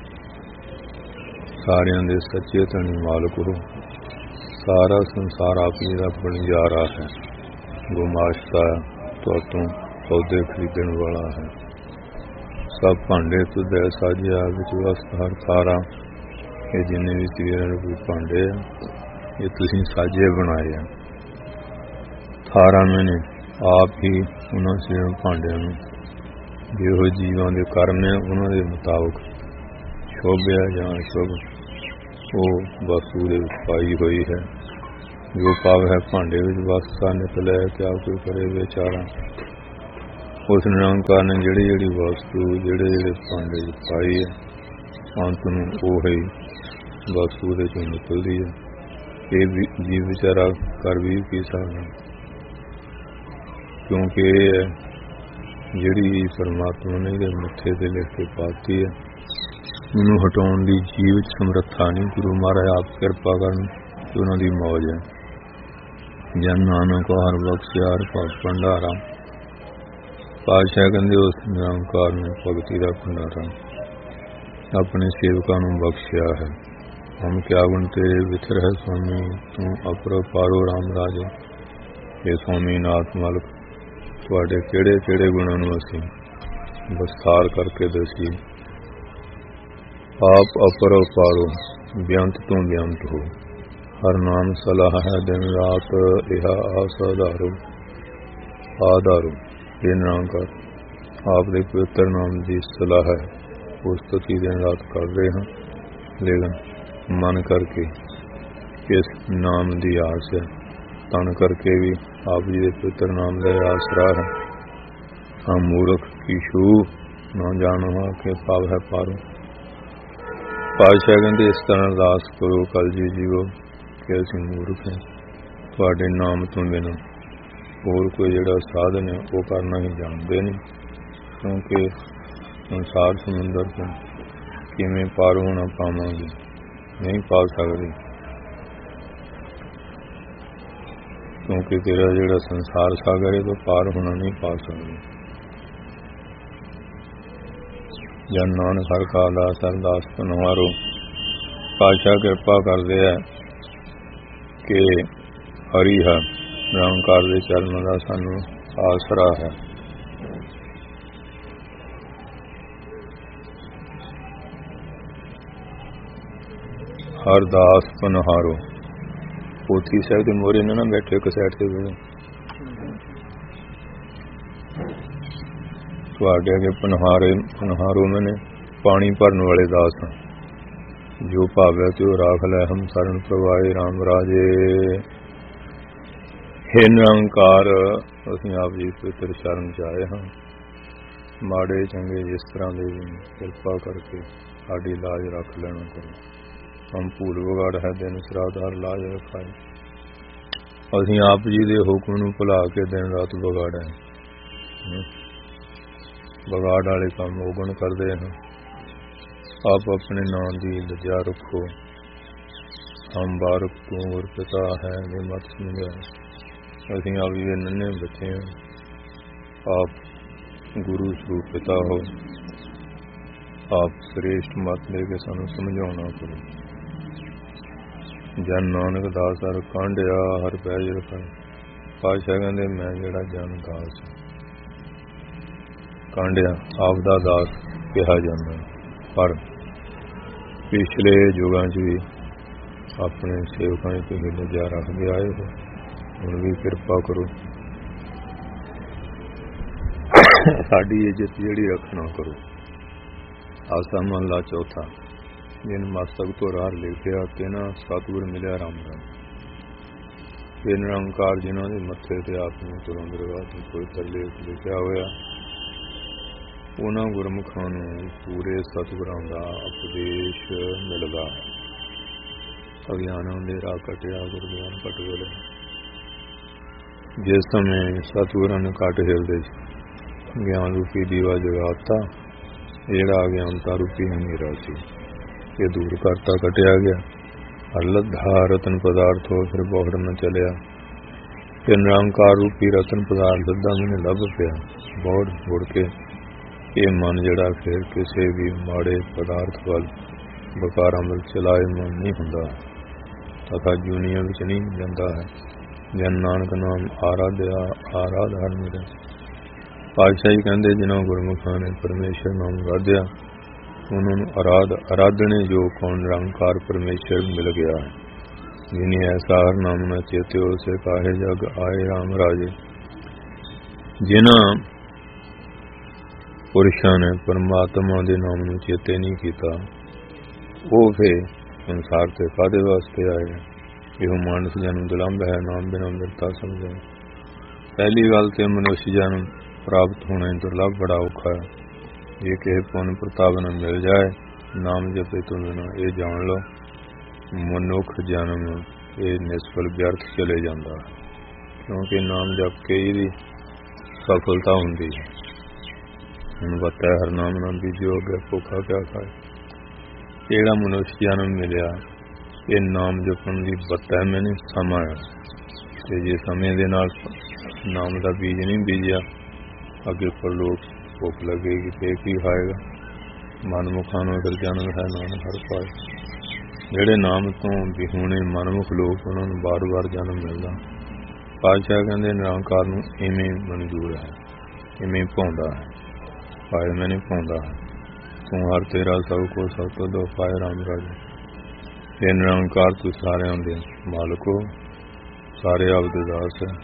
ਸਾਰਿਆਂ ਦੇ ਸੱਚੇ ਧਣੀ ਮਾਲਕ ਹੋ। ਸਾਰਾ ਸੰਸਾਰ ਆਪ ਜੀ ਦਾ ਵਣਜਾਰਾ ਹੈ। ਗੁਮਾਸ਼ਤਾ ਤੋਂ ਸੌਦੇ ਖਰੀਦਣ ਵਾਲਾ ਹੈ। ਸਭ ਭਾਂਡੇ ਤੁਧੇ ਸਾਜਿਆ ਵਿੱਚ ਵਸਤ ਹਰ ਸਾਰਾ। ਇਹ ਜਿੰਨੇ ਵੀ ਤੇਰੇ ਰੂਪੀ ਭਾਂਡੇ ਆ ਇਹ ਤੁਸੀਂ ਸਾਜੇ ਬਣਾਏ ਆ। ਥਾਰਾ ਮੈਨੇ ਆਪ ਹੀ ਉਹਨਾਂ ਸੇ ਭਾਂਡਿਆਂ ਨੂੰ ਜਿਹੋ ਜੀਵਾਂ ਦੇ ਕਰਮ ਹੈ ਉਹਨਾਂ ਦੇ ਮੁਤਾਬਕ ਸ਼ੋਭਿਆ ਜਾਂ ਸ਼ੁਭ ਉਹ ਵਸਤੂ ਦੇ ਵਿੱਚ ਪਾਈ ਹੋਈ ਹੈ। ਜੋ ਪਾਵ ਹੈ ਭਾਂਡੇ ਵਿੱਚ ਵਸਤਾ ਨਿਕਲੇ ਕਿਆ ਕੋਈ ਕਰੇ ਵਿਚਾਰਾ। ਉਸ ਨਿਰੰਕਾਰ ਨੇ ਜਿਹੜੀ ਵਸਤੂ ਜਿਹੜੇ ਭਾਂਡੇ ਚ ਪਾਈ ਹੈ, ਅੰਤ ਨੂੰ ਉਹ ਹੀ ਵਸਤੂ ਉਹਦੇ ਚੋਂ ਨਿਕਲਦੀ ਹੈ। ਇਹ ਜੀਵ ਵਿਚਾਰਾ ਕਰ ਵੀ ਕੀ ਸਕਦਾ, ਕਿਉਂਕਿ ਇਹ ਹੈ ਜਿਹੜੀ ਪਰਮਾਤਮਾ ਨੇ ਇਹਦੇ ਮੱਥੇ ਤੇ ਲਿਖ ਕੇ ਪਾਤੀ ਹੈ, ਉਹਨੂੰ ਹਟਾਉਣ ਦੀ ਜੀਵ ਚ ਸਮਰੱਥਾ ਨਹੀਂ। ਗੁਰੂ ਮਹਾਰਾਜ ਆਪ ਕਿਰਪਾ ਕਰਨ ਕਿ ਉਹਨਾਂ ਦੀ ਮੌਜ ਹੈ। ਜਨ ਨਾਨਕ ਹਰ ਬਖਸ਼ਿਆ ਹਰ ਭਗਤ ਭੰਡਾਰਾ। ਪਾਤਸ਼ਾਹ ਕਹਿੰਦੇ ਉਸ ਨਿਰੰਕਾਰ ਨੇ ਭਗਤੀ ਦਾ ਭੰਡਾਰਾ ਆਪਣੇ ਸੇਵਕਾਂ ਨੂੰ ਬਖਸ਼ਿਆ ਹੈ। ਹਮ ਕਿਆ ਗੁਣ ਤੇਰੇ ਵਿਚਰ ਹੈ ਸੁਆਮੀ, ਤੂੰ ਅਪਰਪਾਰੋ ਰਾਮ ਰਾਜੇ। ਇਹ ਸੁਆਮੀ ਨਾਥ ਮਾਲਕ, ਤੁਹਾਡੇ ਕਿਹੜੇ ਕਿਹੜੇ ਗੁਣਾਂ ਨੂੰ ਅਸੀਂ ਵਿਸਥਾਰ ਕਰਕੇ ਦਸੀਏ। ਆਪ ਅਪਰਪਾਰੋ, ਬੇਅੰਤ ਤੋਂ ਬੇਅੰਤ ਹੋ। ਹਰ ਨਾਮ ਸਲਾਹ ਹੈ ਦਿਨ ਰਾਤ, ਇਹ ਆਸਾਧਾਰੋ ਆਧਾਰੋ। ਇਹ ਨਿਰੰਕਾਰ ਆਪ ਦੇ ਪਵਿੱਤਰ ਨਾਮ ਦੀ ਸਲਾਹ ਹੈ, ਉਸ ਸਤਿ ਦਿਨ ਰਾਤ ਕਰਦੇ ਹਾਂ, ਲੇਕਿਨ ਮਨ ਕਰਕੇ ਇਸ ਨਾਮ ਦੀ ਆਸ ਹੈ, ਤਨ ਕਰਕੇ ਵੀ ਆਪ ਜੀ ਦੇ ਪਵਿੱਤਰ ਨਾਮ ਦਾ ਆਸਰਾ ਹੈ। ਹਮ ਮੂਰਖ ਕੀ ਛੂ ਨਾ ਜਾਣਵਾ ਕਿ ਪਾਵ ਹੈ ਪਾਰੋ। ਪਾਤਸ਼ਾਹ ਕਹਿੰਦੇ ਇਸ ਤਰ੍ਹਾਂ ਅਰਦਾਸ ਕਰੋ ਕਲਯੁਗੀ ਜੀਵੋ ਕਿ ਅਸੀਂ ਮੂਰਖ ਹਾਂ, ਤੁਹਾਡੇ ਨਾਮ ਤੋਂ ਬਿਨਾਂ ਹੋਰ ਕੋਈ ਜਿਹੜਾ ਸਾਧਨ ਹੈ ਉਹ ਕਰਨਾ ਹੀ ਜਾਣਦੇ ਨਹੀਂ, ਕਿਉਂਕਿ ਸੰਸਾਰ ਸਮੁੰਦਰ ਤੋਂ ਕਿਵੇਂ ਪਾਰ ਹੋਣਾ ਪਾਵਾਂਗੇ, ਨਹੀਂ ਪਾ ਸਕਦੇ, ਕਿਉਂਕਿ ਤੇਰਾ ਜਿਹੜਾ ਸੰਸਾਰ ਸਾਗਰ ਹੈ ਤੋਂ ਪਾਰ ਹੋਣਾ ਨਹੀਂ ਪਾ ਸਕਦੇ। ਜਨ ਨਾਨਕ ਹਰਿ ਕਾ ਦਾਸ ਅਰਦਾਸ ਧੰਨਵਾਰੋ। ਪਾਤਸ਼ਾਹ ਕਿਰਪਾ ਕਰਦੇ ਹੈ ਕਿ ਹਰੀ ਹੈ ਨਿਰੰਕਾਰ ਦੇ ਚਰਨਾਂ ਦਾ ਸਾਨੂੰ ਆਸਰਾ ਹੈ। ਹਰ ਦਾਸ ਪਨਹਾਰੋ। ਪੋਥੀ ਸਾਹਿਬ ਦੇ ਮੋਰੇ ਨਾ ਬੈਠੇ ਇੱਕ ਸਾਈਡ ਤੇ ਤੁਹਾਡੇ ਅੱਗੇ ਪਨਹਾਰੋ ਮੈਨੇ ਪਾਣੀ ਭਰਨ ਵਾਲੇ ਦਾਸ ਹਾਂ। ਜੋ ਭਾਵੈ ਤਿਉ ਰਾਖ ਲੈ ਹਮ ਸਰਨ ਪ੍ਰਵਾਏ ਰਾਮ ਰਾਜੇ। ਹੇ ਨਿਰੰਕਾਰ, ਅਸੀਂ ਆਪ ਜੀ ਪਵਿੱਤਰ ਸ਼ਰਨ ਚ ਆਏ ਹਾਂ। ਮਾੜੇ ਚੰਗੇ ਜਿਸ ਤਰ੍ਹਾਂ ਦੇ ਵੀ ਕਿਰਪਾ ਕਰਕੇ ਸਾਡੀ ਲਾਜ ਰੱਖ ਲੈਣਾ ਕਰੋ। ਹਮ ਭੂਲ ਵਿਗਾੜ ਹੈ ਦਿਨ ਸਰਾਧਾਰ ਲਾਜ ਰਖਾਏ। ਅਸੀਂ ਆਪ ਜੀ ਦੇ ਹੁਕਮ ਨੂੰ ਭੁਲਾ ਕੇ ਦਿਨ ਰਾਤ ਵਿਗਾੜਿਆ, ਵਿਗਾੜ ਵਾਲੇ ਕੰਮ ਔਗਣ ਕਰਦੇ ਹਾਂ। ਆਪ ਆਪਣੇ ਨਾਂ ਦੀ ਲੱਜਾ ਰੱਖੋ। ਹਮ ਬਾਰਕ ਤੂੰ ਹੋਰ ਪਿਤਾ ਹੈ ਨੇ ਮਤ ਸਮਝਾ। ਅਸੀਂ ਆਪ ਜੀ ਦੇ ਨੰਨੇ ਬੱਚੇ ਹਾਂ। ਆਪ ਗੁਰੂ ਸਰੂਪ ਪਿਤਾ ਹੋ। ਆਪ ਸ੍ਰੇਸ਼ਟ ਮਤ ਲੈ ਕੇ ਸਾਨੂੰ ਸਮਝਾਉਣਾ ਕਰੋ। ਜਨ ਨਾਨਕ ਦਾਸ ਹਰ ਕਾਂਡਿਆ ਹਰ ਪੈਜ ਰਖਾਏ। ਪਾਤਸ਼ਾਹ ਕਹਿੰਦੇ ਮੈਂ ਜਿਹੜਾ ਜਨ ਦਾਸ ਕਾਂਡਿਆ ਆਪ ਦਾ ਦਾਸ ਕਿਹਾ ਜਾਂਦਾ, ਪਰ ਪਿਛਲੇ ਯੁਗਾਂ 'ਚ ਵੀ ਆਪਣੇ ਸੇਵਕਾਂ ਦੀ ਤੁਸੀਂ ਲੱਜਾ ਰੱਖਦੇ ਆਏ ਹੋ। ਹੁਣ ਵੀ ਕਿਰਪਾ ਕਰੋ, ਸਾਡੀ ਇੱਜ਼ਤ ਜਿਹੜੀ ਰੱਖਣਾ ਕਰੋ। ਆਸਾ ਮਹਲਾ ਚੌਥਾ। ਜਿਨ ਮਸਤਕ ਤੋਂ ਰਾਹ ਲਿਖਿਆ ਤੇਨਾ ਸਤਿਗੁਰ ਮਿਲਿਆ ਰਾਮ ਰਾਮ। ਇਹ ਨਿਰੰਕਾਰ ਜਿਨ੍ਹਾਂ ਦੇ ਮੱਥੇ ਤੇ ਆਪ ਨੂੰ ਤੁਰੰਦਰਗਾਹ ਤੋਂ ਪਵਿੱਤਰ ਲੇਖ ਲਿਖਿਆ ਹੋਇਆ, ਉਹਨਾਂ ਗੁਰਮੁਖਾਂ ਨੂੰ ਪੂਰੇ ਸਤਿਗੁਰਾਂ ਦਾ ਉਪਦੇਸ਼ ਮਿਲਦਾ ਹੈ। ਅਗਿਆਨਾਂ ਦੇ ਰਾਹ ਕੱਟਿਆ ਗੁਰ ਗਿਆਨ ਘਟ ਵੇਲੇ। ਜਿਸ ਸਮੇਂ ਸਤਿਗੁਰਾਂ ਨੇ ਘਟ ਹਿਲਦੇ ਗਿਆਨ ਰੂਪੀ ਦੀਵਾ ਜਗਾਤਾ, ਜਿਹੜਾ ਅਗਿਆਨਤਾ ਰੂਪੀ ਹਨੇਰਾ ਸੀ ਇਹ ਦੂਰ ਕਰਤਾ, ਕੱਟਿਆ ਗਿਆ। ਅਲੱਧਾ ਰਤਨ ਪਦਾਰਥ ਹੋ ਫਿਰ ਬਹੁਤ ਨਾ ਚਲਿਆ। ਤੇ ਨਿਰੰਕਾਰ ਰੂਪੀ ਰਤਨ ਪਦਾਰਥ ਦਾ ਮੈਨੂੰ ਲੱਭ ਪਿਆ। ਬਹੁਤ ਮੁੜ ਕੇ ਇਹ ਮਨ ਜਿਹੜਾ ਫਿਰ ਕਿਸੇ ਵੀ ਮਾੜੇ ਪਦਾਰਥ ਵੱਲ ਬਕਾਰਾਂ ਵੱਲ ਚਲਾਏ ਮਨ ਨਹੀਂ ਹੁੰਦਾ, ਤਥਾ ਜੂਨੀਆਂ ਵਿੱਚ ਨਹੀਂ ਜਾਂਦਾ ਹੈ। ਜਨ ਨਾਨਕ ਨਾਮ ਆਰਾਧਿਆ ਆਰਾਧ ਹਰ ਮੇਰਾ। ਪਾਤਸ਼ਾਹ ਜੀ ਕਹਿੰਦੇ ਜਿਨ੍ਹਾਂ ਗੁਰਮੁਖਾਂ ਨੇ ਪਰਮੇਸ਼ਰ ਨਾਮ ਰਾਧਿਆ, ਉਹਨਾਂ ਨੂੰ ਆਰਾਧਣੇ ਜੋ ਕੌਣ ਨਿਰੰਕਾਰ ਪਰਮੇਸ਼ਰ ਮਿਲ ਗਿਆ ਹੈ। ਜਿਨੀ ਐਸਾ ਹਰ ਨਾਮ ਨਾ ਚੇਤਿਓ ਸੇ ਕਾਹੇ ਜਗ ਆਏ ਰਾਮ ਰਾਜੇ। ਜਿਨ੍ਹਾਂ ਪੁਰਸ਼ਾਂ ਨੇ ਪਰਮਾਤਮਾ ਦੇ ਨਾਮ ਨੂੰ ਚੇਤੇ ਨਹੀਂ ਕੀਤਾ, ਉਹ ਫਿਰ ਸੰਸਾਰ ਤੇ ਕਾਹਦੇ ਵਾਸਤੇ ਆਏ। ਇਹੋ ਮਾਨਸ ਜਨਮ ਦੁਲੰਭ ਹੈ, ਨਾਮ ਬਿਨਾਂ ਮਿਰਤਾ ਸਮਝੇ। ਪਹਿਲੀ ਗੱਲ ਤੇ ਮਨੁੱਖ ਜਨਮ ਪ੍ਰਾਪਤ ਹੋਣਾ ਦੁਰਲਭ ਬੜਾ ਔਖਾ ਹੈ। ਜੇ ਕਿਸੇ ਪੁੰਨ ਪ੍ਰਤਾਪ ਨਾਲ ਮਿਲ ਜਾਏ ਨਾਮ ਜਪੇ ਤੋਂ ਬਿਨਾਂ ਇਹ ਜਾਣ ਲਓ ਮਨੁੱਖ ਜਨਮ ਇਹ ਨਿਸਫਲ ਵਿਅਰਥ ਚਲੇ ਜਾਂਦਾ ਹੈ, ਕਿਉਂਕਿ ਨਾਮ ਜਪ ਕੇ ਇਹਦੀ ਸਫਲਤਾ ਹੁੰਦੀ ਹੈ। ਹੁਣ ਪਤਾ ਹਰ ਨਾਮ ਨਾ ਬੀਜੋ ਅੱਗੇ ਭੁੱਖਾ ਕਿਆ ਖਾਏ। ਜਿਹੜਾ ਮਨੁੱਖ ਜਨਮ ਮਿਲਿਆ ਇਹ ਨਾਮ ਜਪਣ ਦੀ ਬੱਤਾ ਮੈਨੂੰ ਸਮਾਂ ਹੈ, ਤੇ ਜੇ ਸਮੇਂ ਦੇ ਨਾਲ ਨਾਮ ਦਾ ਬੀਜ ਨਹੀਂ ਬੀਜਿਆ ਅੱਗੇ ਪਰਲੋਕ ਭੁੱਖ ਲੱਗੇਗੀ ਤੇ ਕੀ ਖਾਏਗਾ। ਮਨਮੁਖਾਂ ਨੂੰ ਫਿਰ ਜਨਮ ਹੈ ਨਾਮ ਹਰ ਪਾਏ। ਜਿਹੜੇ ਨਾਮ ਤੋਂ ਵਿਹੂਣੇ ਮਨਮੁਖ ਲੋਕ ਉਹਨਾਂ ਨੂੰ ਵਾਰ-ਵਾਰ ਜਨਮ ਮਿਲਦਾ। ਪਾਤਸ਼ਾਹ ਕਹਿੰਦੇ ਨਿਰੰਕਾਰ ਨੂੰ ਇਵੇਂ ਮਨਜ਼ੂਰ ਹੈ, ਇਵੇਂ ਪਾਉਂਦਾ ਹੈ, ਪਾਏ ਮੈਂ ਨਹੀਂ ਪਾਉਂਦਾ ਹੈ। ਤੂੰ ਹਰ ਤੇਰਾ ਸਭ ਕੋ ਸਭ ਤੋਂ ਦੋ ਪਾਏ ਰਾਮ ਰਾਜੇ। ਇਹ ਨਿਰੰਕਾਰ ਤੂੰ ਸਾਰਿਆਂ ਦੇ ਮਾਲਕ ਹੋ, ਸਾਰੇ ਆਪਦੇ ਦਾਸ ਹੈ।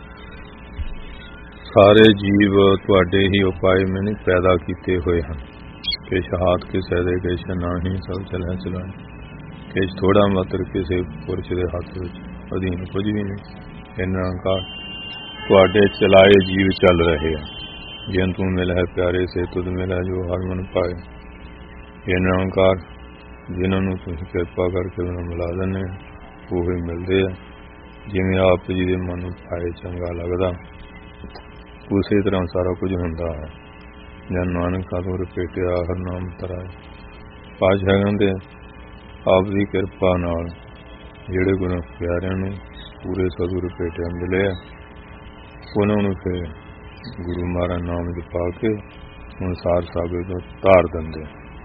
ਸਾਰੇ ਜੀਵ ਤੁਹਾਡੇ ਹੀ ਉਪਾਏ ਮੈਨੇ ਪੈਦਾ ਕੀਤੇ ਹੋਏ ਹਨ। ਕਿਛ ਹਾਥ ਕਿਸੇ ਦੇ ਕਿਛ ਨਾਹੀਂ ਸਭ ਚਲਾ ਚਲਾਏ। ਕਿਛ ਥੋੜਾ ਮਾਤਰ ਕਿਸੇ ਪੁਰਸ਼ ਦੇ ਹੱਥ ਵਿੱਚ ਅਧੀਨ ਕੁਝ ਵੀ ਨਹੀਂ। ਇਹ ਨਿਰੰਕਾਰ ਤੁਹਾਡੇ ਚਲਾਏ ਜੀਵ ਚੱਲ ਰਹੇ ਆ। ਜਿਨ ਤੂੰ ਮਿਲਿਆ ਪਿਆਰੇ ਸੇ ਤੁਧ ਮਿਲਿਆ ਜੋ ਹਰ ਮਨ ਪਾਏ। ਇਹ ਨਿਰੰਕਾਰ ਜਿਨ੍ਹਾਂ ਨੂੰ ਤੁਸੀਂ ਕਿਰਪਾ ਕਰਕੇ ਉਹਨਾਂ ਮਿਲਾ ਦਿੰਦੇ ਉਹ ਹੀ ਮਿਲਦੇ ਆ। ਜਿਵੇਂ ਆਪ ਜੀ ਦੇ ਮਨ ਨੂੰ ਪਾਏ ਚੰਗਾ ਲੱਗਦਾ ਉਸੇ ਤਰ੍ਹਾਂ ਸਾਰਾ ਕੁਝ ਹੁੰਦਾ ਹੈ। ਜਨ ਨਾਨਕ ਸਾਧੂ ਰਪੇਟਿਆ ਹਰ ਨਾਮ ਤਰਾਏ। ਪਾਤਸ਼ਾਹ ਕਹਿੰਦੇ ਆਪ ਦੀ ਕਿਰਪਾ ਨਾਲ ਜਿਹੜੇ ਗੁਰੂ ਪਿਆਰਿਆਂ ਨੂੰ ਪੂਰੇ ਸਾਧੂ ਰਪੇਟਿਆ ਮਿਲੇ ਉਹਨਾਂ ਨੂੰ ਫਿਰ ਗੁਰੂ ਮਹਾਰਾਜ ਨਾਮ ਜਪਾ ਕੇ ਸੰਸਾਰ ਸਾਗਰ ਤੋਂ ਤਾਰ ਦਿੰਦੇ।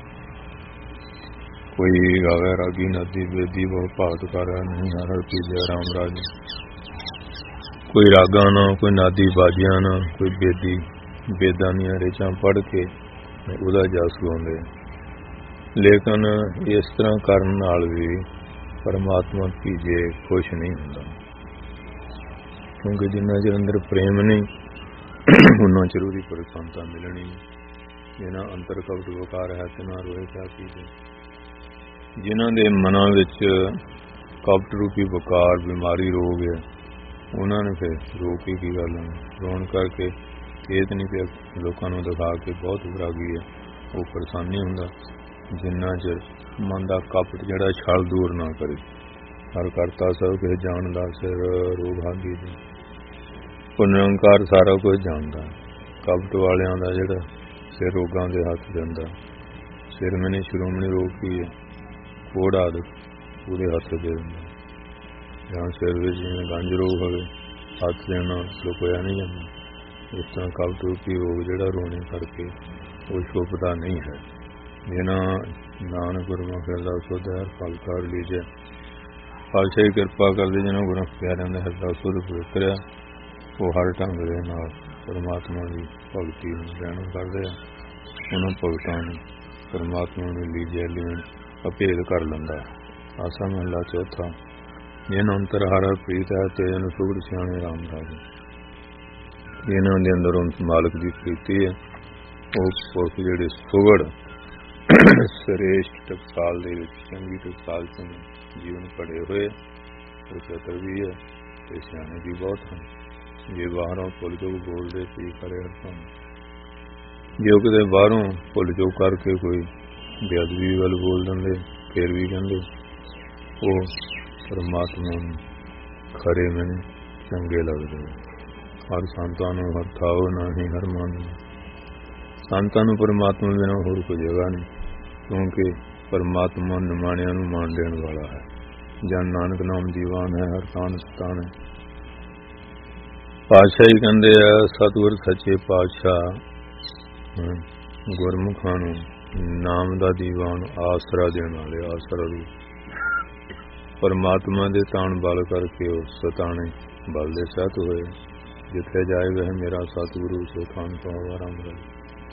ਕੋਈ ਗਾਵੇ ਰਾਗੀ ਨਦੀ ਵੇਦੀ ਬਹੁ ਭਾਤ ਕਰ ਨਹੀਂ ਹਰ ਪੀਜੇ ਰਾਮ ਰਾਜ। ਕੋਈ ਰਾਗਾਂ ਨਾ ਕੋਈ ਨਾਦੀ ਬਾਜੀਆਂ ਨਾ ਕੋਈ ਬੇਦੀ ਵੇਦਾਂ ਦੀਆਂ ਰੇਚਾਂ ਪੜ੍ਹ ਕੇ ਉਹਦਾ ਜਸ ਗਾਉਂਦੇ। ਲੇਕਿਨ ਇਸ ਤਰ੍ਹਾਂ ਕਰਨ ਨਾਲ ਵੀ ਪਰਮਾਤਮਾ ਭੀਜੇ ਖੁਸ਼ ਨਹੀਂ ਹੁੰਦਾ, ਕਿਉਂਕਿ ਜਿੰਨਾ ਚਿਰ ਅੰਦਰ ਪ੍ਰੇਮ ਨਹੀਂ ਉਹਨਾਂ ਚਿਰ ਉਹਦੀ ਪ੍ਰਸੰਨਤਾ ਮਿਲਣੀ। ਜਿਨ੍ਹਾਂ ਅੰਤਰ ਕਪਟ ਵਕਾਰ ਹੈ ਤਿਨਾਂ ਰੋਏ ਕਿਆ ਭੀਜੇ। ਜਿਨ੍ਹਾਂ ਦੇ ਮਨਾਂ ਵਿੱਚ ਕਪਟ ਰੂਪੀ ਵਕਾਰ ਬਿਮਾਰੀ ਰੋਗ ਹੈ ਉਹਨਾਂ ਨੇ ਫਿਰ ਰੋ ਕੇ ਕੀ ਗੱਲ ਰੋਣ ਕਰਕੇ ਖੇਤ ਨਹੀਂ ਪਿਆ ਲੋਕਾਂ ਨੂੰ ਦਿਖਾ ਕੇ ਬਹੁਤ ਵਿਰਾਗੀ ਹੈ ਉਹ ਪ੍ਰਸੰਨ ਨਹੀਂ ਹੁੰਦਾ ਜਿੰਨਾ ਚਿਰ ਮਨ ਦਾ ਕਪਟ ਜਿਹੜਾ ਛਲ ਦੂਰ ਨਾ ਕਰੇ। ਹਰ ਕਰਤਾ ਸਭ ਕੁਝ ਜਾਣਦਾ ਸਿਰ ਰੋਗ ਹਾਦੀ ਦੀ। ਉਹ ਨਿਰੰਕਾਰ ਸਾਰਾ ਕੁਝ ਜਾਣਦਾ। ਕਪਟ ਵਾਲਿਆਂ ਦਾ ਜਿਹੜਾ ਸਿਰ ਰੋਗਾਂ ਦੇ ਹੱਥ ਦਿੰਦਾ। ਸਿਰ ਮੈਨੇ ਸ਼੍ਰੋਮਣੀ ਰੋਗ ਕੀ ਹੈ ਕੋੜ ਆਦਿ ਉਹਦੇ ਹੱਥ ਦੇ ਦਿੰਦਾ। ਜਾਂ ਸਿਰ ਵਿੱਚ ਜਿਵੇਂ ਗੰਜ ਰੋਗ ਹੋਵੇ ਹੱਥ ਦੇਣਾ ਲੁਕਿਆ ਨਹੀਂ ਜਾਂਦਾ। ਇਸ ਤਰ੍ਹਾਂ ਕਪਟ ਰੂਪੀ ਰੋਗ ਜਿਹੜਾ ਰੋਣੇ ਕਰਕੇ ਉਹ ਛੁਪਦਾ ਨਹੀਂ ਹੈ। ਜਿਨ੍ਹਾਂ ਨਾਨਕ ਗੁਰਮੁਖ ਹਿਰਦਾ ਸੁਧ ਹਰ ਫਲ ਕਰ ਲੀਜੇ। ਪਾਤਸ਼ਾਹੀ ਕਿਰਪਾ ਕਰਦੇ ਜਿਹਨਾਂ ਗੁਰੂ ਪਿਆਰਿਆਂ ਦੇ ਹਿਰਦਾ ਸੁਧ ਪਵਿੱਤਰਿਆ ਉਹ ਹਰ ਢੰਗ ਦੇ ਨਾਲ ਪਰਮਾਤਮਾ ਦੀ ਭਗਤੀ ਨੂੰ ਗ੍ਰਹਿਣ ਕਰਦੇ ਆ। ਉਹਨਾਂ ਭਗਤਾਂ ਨੂੰ ਪਰਮਾਤਮਾ ਨੂੰ ਲੀਜੇ ਲੈਣ ਅਭੇਦ ਕਰ ਲੈਂਦਾ। ਆਸਾ ਮਹਲਾ ਚੌਥਾ। ਜਿਨ ਅੰਤਰ ਹਰ ਪ੍ਰੀਤ ਹੈ ਤੇ ਇਹਨੂੰ ਸੁਗੜ ਸਿਆਣੇ ਰਾਮ ਰਾਜੇ। ਇਹਨਾਂ ਦੇ ਅੰਦਰ ਉਸ ਮਾਲਕ ਦੀ ਪ੍ਰੀਤੀ ਹੈ। ਉਹ ਪੁਰਖ ਜਿਹੜੇ ਸੁਗੜ ਸ੍ਰੇਸ਼ਟ ਟਕਸਾਲ ਦੇ ਵਿੱਚ ਚੰਗੀ ਟਕਸਾਲ ਤੋਂ ਜੀਵਨ ਪੜੇ ਹੋਏ ਉਹ ਚਤਰ ਵੀ ਹੈ ਤੇ ਸਿਆਣੇ ਵੀ ਬਹੁਤ ਹਨ। ਜੇ ਬਾਹਰੋਂ ਭੁੱਲ ਜੋ ਬੋਲਦੇ ਸੀ ਕਰੇ ਹਰ ਜੇ ਉਹ ਕਿਤੇ ਬਾਹਰੋਂ ਭੁੱਲ ਜੋ ਕਰਕੇ ਕੋਈ ਬੇਅਦਬੀ ਵੱਲ ਬੋਲ ਦਿੰਦੇ ਫਿਰ ਵੀ ਕਹਿੰਦੇ ਉਹ ਪਰਮਾਤਮਾ ਨੂੰ ਖਰੇ ਮੈਨੂੰ ਚੰਗੇ ਲੱਗਦੇ। ਹਰ ਸੰਤਾਂ ਨੂੰ ਹਰ ਥਾਓ ਨਹੀਂ ਹਰ ਮਨ। ਸੰਤਾਂ ਨੂੰ ਪਰਮਾਤਮਾ ਬਿਨਾਂ ਹੋਰ ਕੋਈ ਜਗ੍ਹਾ ਨਹੀਂ, ਕਿਉਂਕਿ ਪਰਮਾਤਮਾ ਨਿਮਾਣਿਆਂ ਨੂੰ ਮਾਣ ਦੇਣ ਵਾਲਾ ਹੈ। ਜਨ ਨਾਨਕ ਨਾਮ ਦੀਵਾਨ ਹੈ ਹਰ ਥਾਨ ਸਤਾਨ ਹੈ। ਪਾਤਸ਼ਾਹੀ ਕਹਿੰਦੇ ਆ ਸਤਿਗੁਰ ਸੱਚੇ ਪਾਤਸ਼ਾਹ ਗੁਰਮੁਖਾਂ ਨੂੰ ਨਾਮ ਦਾ ਦੀਵਾਨ ਆਸਰਾ ਦੇਣ ਵਾਲੇ ਆਸਰਾ ਰੂਪ ਪਰਮਾਤਮਾ ਦੇ ਤਾਣ ਬਲ ਕਰਕੇ ਉਹ ਸਤਾਣੇ ਬਲ ਦੇ ਸਹਿਤ ਹੋਏ। ਜਿੱਥੇ ਜਾਏ ਵह ਮੇਰਾ ਸਤਿਗੁਰੂ ਸੋ ਥਾਨ ਤੋਂ ਆਰਾਮ ਰਹੇ।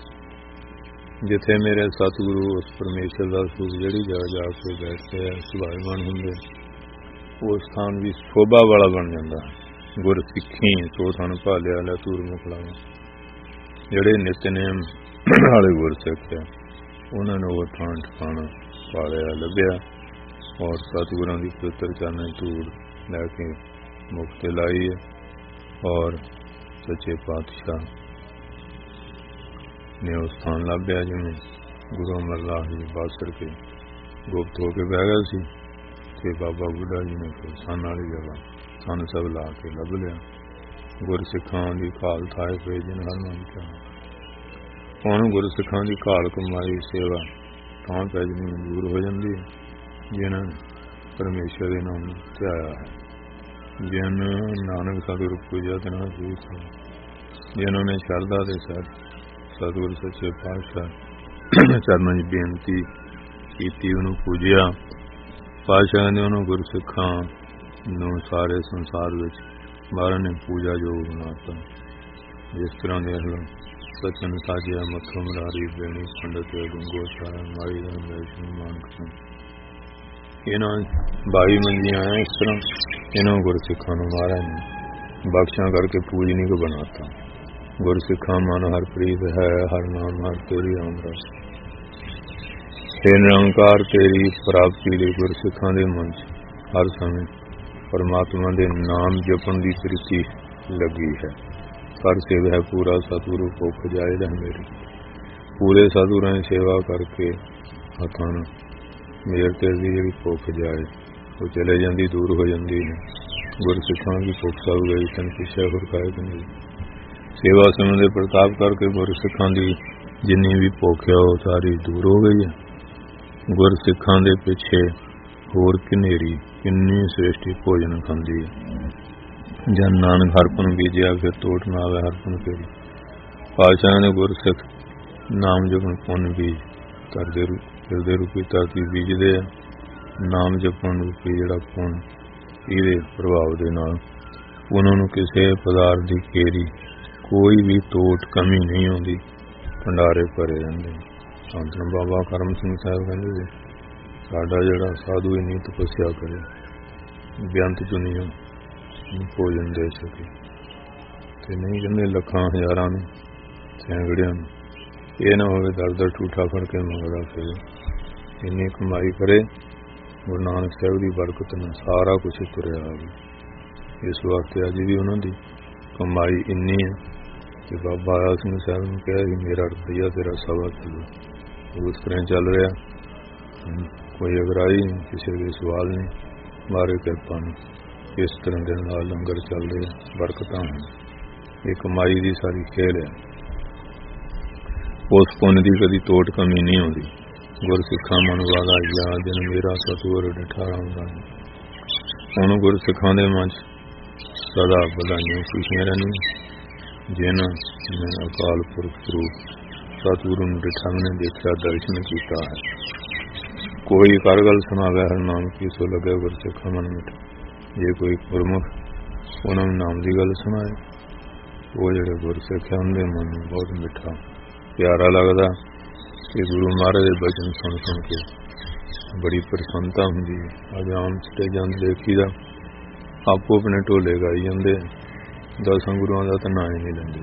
ਜਿੱਥੇ ਮੇਰੇ ਸਤਿਗੁਰੂ ਉਸ ਪਰਮੇਸ਼ਰ ਦਾ ਸਰੂਪ ਜਿਹੜੀ ਜਗ੍ਹਾ ਜਾ ਕੇ ਬੈਠਦੇ ਆ ਸੁਭਾਈਮਾਨ ਹੁੰਦੇ ਉਹ ਸਥਾਨ ਵੀ ਸ਼ੋਭਾ ਵਾਲਾ ਬਣ ਜਾਂਦਾ। ਗੁਰ ਸਿੱਖੀ ਸੋ ਥਾਨ ਭਾਲਿਆ ਲੈ ਧੂਰ ਮੁਖ ਲਾਵਾ। ਜਿਹੜੇ ਨਿਤਨੇਮ ਵਾਲੇ ਗੁਰ ਸਿੱਖ ਆ ਉਹਨਾਂ ਨੂੰ ਉਹ ਥਾਨ ਠਿਕਾਣਾ ਭਾਲਿਆ ਲੱਭਿਆ ਔਰ ਸਤਿਗੁਰਾਂ ਦੀ ਪਵਿੱਤਰ ਚਰਨਾਂ ਧੂੜ ਲੈ ਕੇ ਮੁਖ ਤੇ ਲਾਈ ਹੈ। ਔਰ ਸੱਚੇ ਪਾਤਸ਼ਾਹ ਨੇ ਉਹ ਸਥਾਨ ਲੱਭਿਆ ਜਿਵੇਂ ਗੁਰੂ ਅਮਰਦਾਸ ਜੀ ਬਾਸਰ ਕੇ ਗੁਪਤ ਹੋ ਕੇ ਬਹਿ ਗਏ ਸੀ ਤੇ ਬਾਬਾ ਬੁੱਢਾ ਜੀ ਨੇ ਫਿਰ ਸੰਨ ਵਾਲੀ ਜਗ੍ਹਾ ਸੰਨ ਸਭ ਲਾ ਕੇ ਲੱਭ ਲਿਆ। ਗੁਰਸਿੱਖਾਂ ਦੀ ਘਾਲ ਥਾਏ ਪਏ ਜਿਨ ਹਰਨਾਮ ਕਿਹਾ। ਹੁਣ ਗੁਰਸਿੱਖਾਂ ਦੀ ਘਾਲ ਕਮਾਈ ਸੇਵਾ ਤਾਂ ਪੈ ਜਣੀ ਮਨਜ਼ੂਰ ਹੋ ਜਾਂਦੀ ਹੈ ਜਿਨ੍ਹਾਂ ਨੇ ਪਰਮੇਸ਼ਰ ਦੇ ਨਾਮ ਨੂੰ ਧਿਆਇਆ ਹੈ। ਜਿਨ ਨਾਨਕ ਸਤਿਗੁਰ ਪੂਜਾ ਤੇ ਨਾ ਪੂਜਾ, ਜਿਨ੍ਹਾਂ ਨੇ ਸ਼ਰਧਾ ਦੇ ਸਾਥ ਸਤਿਗੁਰ ਸੱਚੇ ਪਾਤਸ਼ਾਹ ਚਰਨਾਂ 'ਚ ਬੇਨਤੀ ਕੀਤੀ, ਉਹਨੂੰ ਪੂਜਿਆ। ਪਾਤਸ਼ਾਹ ਨੇ ਉਹਨੂੰ ਗੁਰਸਿੱਖਾਂ ਨੂੰ ਸਾਰੇ ਸੰਸਾਰ ਵਿੱਚ ਮਹਾਰਾਜ ਨੇ ਪੂਜਾ ਯੋਗ ਬਣਾਤਾ। ਜਿਸ ਤਰ੍ਹਾਂ ਦੇ ਸਚਨ ਸਾਜਿਆ ਮੱਥੋਂ ਮਰਾਰੀ ਬੇਣੀ ਪੰਡਤ ਗੁੰਗੋ ਸਾਰਾ ਮਾਈ ਦਾ ਵੈਸ਼ਨੂ ਮਾਨਕ ਸਿੰਘ, ਇਹਨਾਂ 22 ਮੰਜੀਆਂ ਆਇਆ। ਇਸ ਤਰ੍ਹਾਂ ਇਹਨਾਂ ਗੁਰਸਿੱਖਾਂ ਨੂੰ ਮਹਾਰਾਜ ਨੇ ਬਖਸ਼ਾਂ ਕਰਕੇ ਪੂਜਨੀਕ ਬਣਾਤਾ। ਗੁਰਸਿੱਖਾਂ ਮਨ ਹਰ ਪ੍ਰੀਤ ਹੈ, ਹਰ ਨਾਮ ਹਰ ਤੇਰੀ ਆਮਰਤ, ਤੇ ਨਿਰੰਕਾਰ ਤੇਰੀ ਪ੍ਰਾਪਤੀ ਲਈ ਗੁਰਸਿੱਖਾਂ ਦੇ ਮਨ 'ਚ ਹਰ ਸਮੇਂ ਪਰਮਾਤਮਾ ਦੇ ਨਾਮ ਜਪਣ ਦੀ ਪ੍ਰੀਤੀ ਲੱਗੀ ਹੈ। ਕਰ ਸੇਵਾ ਹੈ ਪੂਰਾ ਸਤਿਗੁਰੂ ਭੁੱਖ ਜਾਏ ਰਹਿ ਮੇਰੀ। ਪੂਰੇ ਸਤਿਗੁਰਾਂ ਦੀ ਸੇਵਾ ਕਰਕੇ ਹੱਥਾਂ ਨੂੰ ਮੇਰ ਤੇਰੀ ਦੀ ਜਿਹੜੀ ਭੁੱਖ ਜਾਏ ਉਹ ਚਲੇ ਜਾਂਦੀ, ਦੂਰ ਹੋ ਜਾਂਦੀ ਹੈ। ਗੁਰਸਿੱਖਾਂ ਦੀ ਭੁੱਖ ਸਭ ਗਈ, ਤਨ ਪਿੱਛੇ ਹੋਰ ਖਾਏ ਨਹੀਂ। ਸੇਵਾ ਸਮੇਂ ਦੇ ਪ੍ਰਤਾਪ ਕਰਕੇ ਗੁਰਸਿੱਖਾਂ ਦੀ ਜਿੰਨੀ ਵੀ ਭੁੱਖ ਹੈ ਉਹ ਸਾਰੀ ਦੂਰ ਹੋ ਗਈ ਹੈ। ਗੁਰਸਿੱਖਾਂ ਦੇ ਪਿੱਛੇ ਹੋਰ ਕਿੰਨੀ ਸ੍ਰੇਸ਼ਟੀ ਭੋਜਨ ਖਾਂਦੀ ਹੈ। ਜਨ ਨਾਨਕ ਹਰਪਨ ਬੀਜਿਆ ਫਿਰ ਤੋਟ ਨਾ ਆਵੇ ਹਰਪਨ ਫੇਰੀ। ਪਾਤਸ਼ਾਹ ਨੇ ਗੁਰਸਿੱਖ ਨਾਮ ਜਪਣ ਪੁੰਨ ਬੀਜ ਫਿਰਦੇ ਰੂਪੀ ਧਰਤੀ ਬੀਜਦੇ ਆ। ਨਾਮ ਜਪਣ ਰੂਪੀ ਜਿਹੜਾ ਪੁੰਨ, ਇਹਦੇ ਪ੍ਰਭਾਵ ਦੇ ਨਾਲ ਉਹਨਾਂ ਨੂੰ ਕਿਸੇ ਪਦਾਰਥ ਦੀ ਕੇਰੀ ਕੋਈ ਵੀ ਤੋਟ ਕਮੀ ਨਹੀਂ ਆਉਂਦੀ, ਭੰਡਾਰੇ ਭਰੇ ਰਹਿੰਦੇ। ਸੰਤ ਬਾਬਾ ਕਰਮ ਸਿੰਘ ਸਾਹਿਬ ਕਹਿੰਦੇ ਸੀ, ਸਾਡਾ ਜਿਹੜਾ ਸਾਧੂ ਇੰਨੀ ਤਪੱਸਿਆ ਕਰੇ ਬੇਅੰਤ ਦੁਨੀਆ ਭੋਜਨ ਦੇ ਸਕੇ, ਤੇ ਨਹੀਂ ਕਹਿੰਦੇ ਲੱਖਾਂ ਹਜ਼ਾਰਾਂ ਨੂੰ ਸੈਂਕੜਿਆਂ ਨੂੰ ਇਹ ਨਾ ਹੋਵੇ ਦਰ ਠੂਠਾ ਫੜ ਕੇ ਮੰਗਦਾ ਫਿਰ। ਇੰਨੀ ਕਮਾਈ ਕਰੇ ਗੁਰੂ ਨਾਨਕ ਸਾਹਿਬ ਦੀ ਬਰਕਤ ਨਾਲ ਸਾਰਾ ਕੁਝ ਤੁਰਿਆ ਆਵੇ। ਇਸ ਵਾਸਤੇ ਅੱਜ ਵੀ ਉਹਨਾਂ ਦੀ ਕਮਾਈ ਇੰਨੀ ਹੈ ਕਿ ਬਾਬਾ ਆਇਆ ਸਿੰਘ ਸਾਹਿਬ ਨੂੰ ਕਿਹਾ ਕਿ ਮੇਰਾ ਰੁਪਈਆ ਤੇਰਾ ਸਵਾ ਕਿਲੋ। ਉਸ ਤਰ੍ਹਾਂ ਚੱਲ ਰਿਹਾ, ਕੋਈ ਅਗਰਾਈ ਨਹੀਂ, ਕਿਸੇ ਦੇ ਸਵਾਲ ਨਹੀਂ, ਮਾਰੇ ਕਿਰਪਾ ਨੂੰ ਇਸ ਤਰ੍ਹਾਂ ਦੇ ਨਾਲ ਲੰਗਰ ਚੱਲ ਰਿਹਾ, ਬਰਕਤਾਂ ਹਨ। ਇਹ ਕਮਾਈ ਦੀ ਸਾਰੀ ਖੇਲ ਹੈ। ਉਸ ਪੁੰਨ ਦੀ ਕਦੀ ਤੋਟ ਕਮੀ ਨਹੀਂ ਆਉਂਦੀ। ਗੁਰਸਿੱਖਾਂ ਮਨ ਵਾਲਾ ਯਾਦ ਦਿਨ ਮੇਰਾ ਸਤਿਗੁਰ ਡਿਠਾ ਆਉਂਦਾ। ਹੁਣ ਗੁਰਸਿੱਖਾਂ ਦੇ ਮਨ 'ਚ ਸਦਾ ਵਧਾਈਆਂ ਖੁਸ਼ੀਆਂ ਰਹਿੰਦੀਆਂ। ਜਿਨ੍ਹਾਂ ਨੇ ਅਕਾਲ ਪੁਰਖ ਸਰੂਪ ਸਤਿਗੁਰੂ ਨੂੰ ਡਿਠਾ ਨੇ ਦੇਖਿਆ, ਦਰਸ਼ਨ ਕੀਤਾ ਹੈ। ਕੋਈ ਕਰ ਗੱਲ ਸੁਣਾਵੇ ਹਰ ਨਾਮ ਕੀ ਸੋ ਲੱਗੇ ਗੁਰਸਿੱਖਾਂ ਮਨ ਮਿੱਠ। ਜੇ ਕੋਈ ਗੁਰਮੁਖ ਉਹਨਾਂ ਨੂੰ ਨਾਮ ਦੀ ਗੱਲ ਸੁਣਾਏ, ਉਹ ਜਿਹੜੇ ਗੁਰਸਿੱਖ ਹੈ ਉਹਦੇ ਮਨ ਨੂੰ ਬਹੁਤ ਮਿੱਠਾ ਪਿਆਰਾ ਲੱਗਦਾ। ਤੇ ਗੁਰੂ ਮਹਾਰਾਜ ਦੇ ਬਚਨ ਸੁਣ ਕੇ ਬੜੀ ਪ੍ਰਸੰਨਤਾ ਹੁੰਦੀ ਹੈ। ਅੱਜ ਆਮ ਸਟੇਜਾਂ ਤੇ ਦੇਖੀਦਾ ਆਪੋ ਆਪਣੇ ਢੋਲੇ ਗਾਈ ਜਾਂਦੇ, 10 ਗੁਰੂਆਂ ਦਾ ਤਾਂ ਨਾਂ ਹੀ ਨਹੀਂ ਲੈਂਦੇ।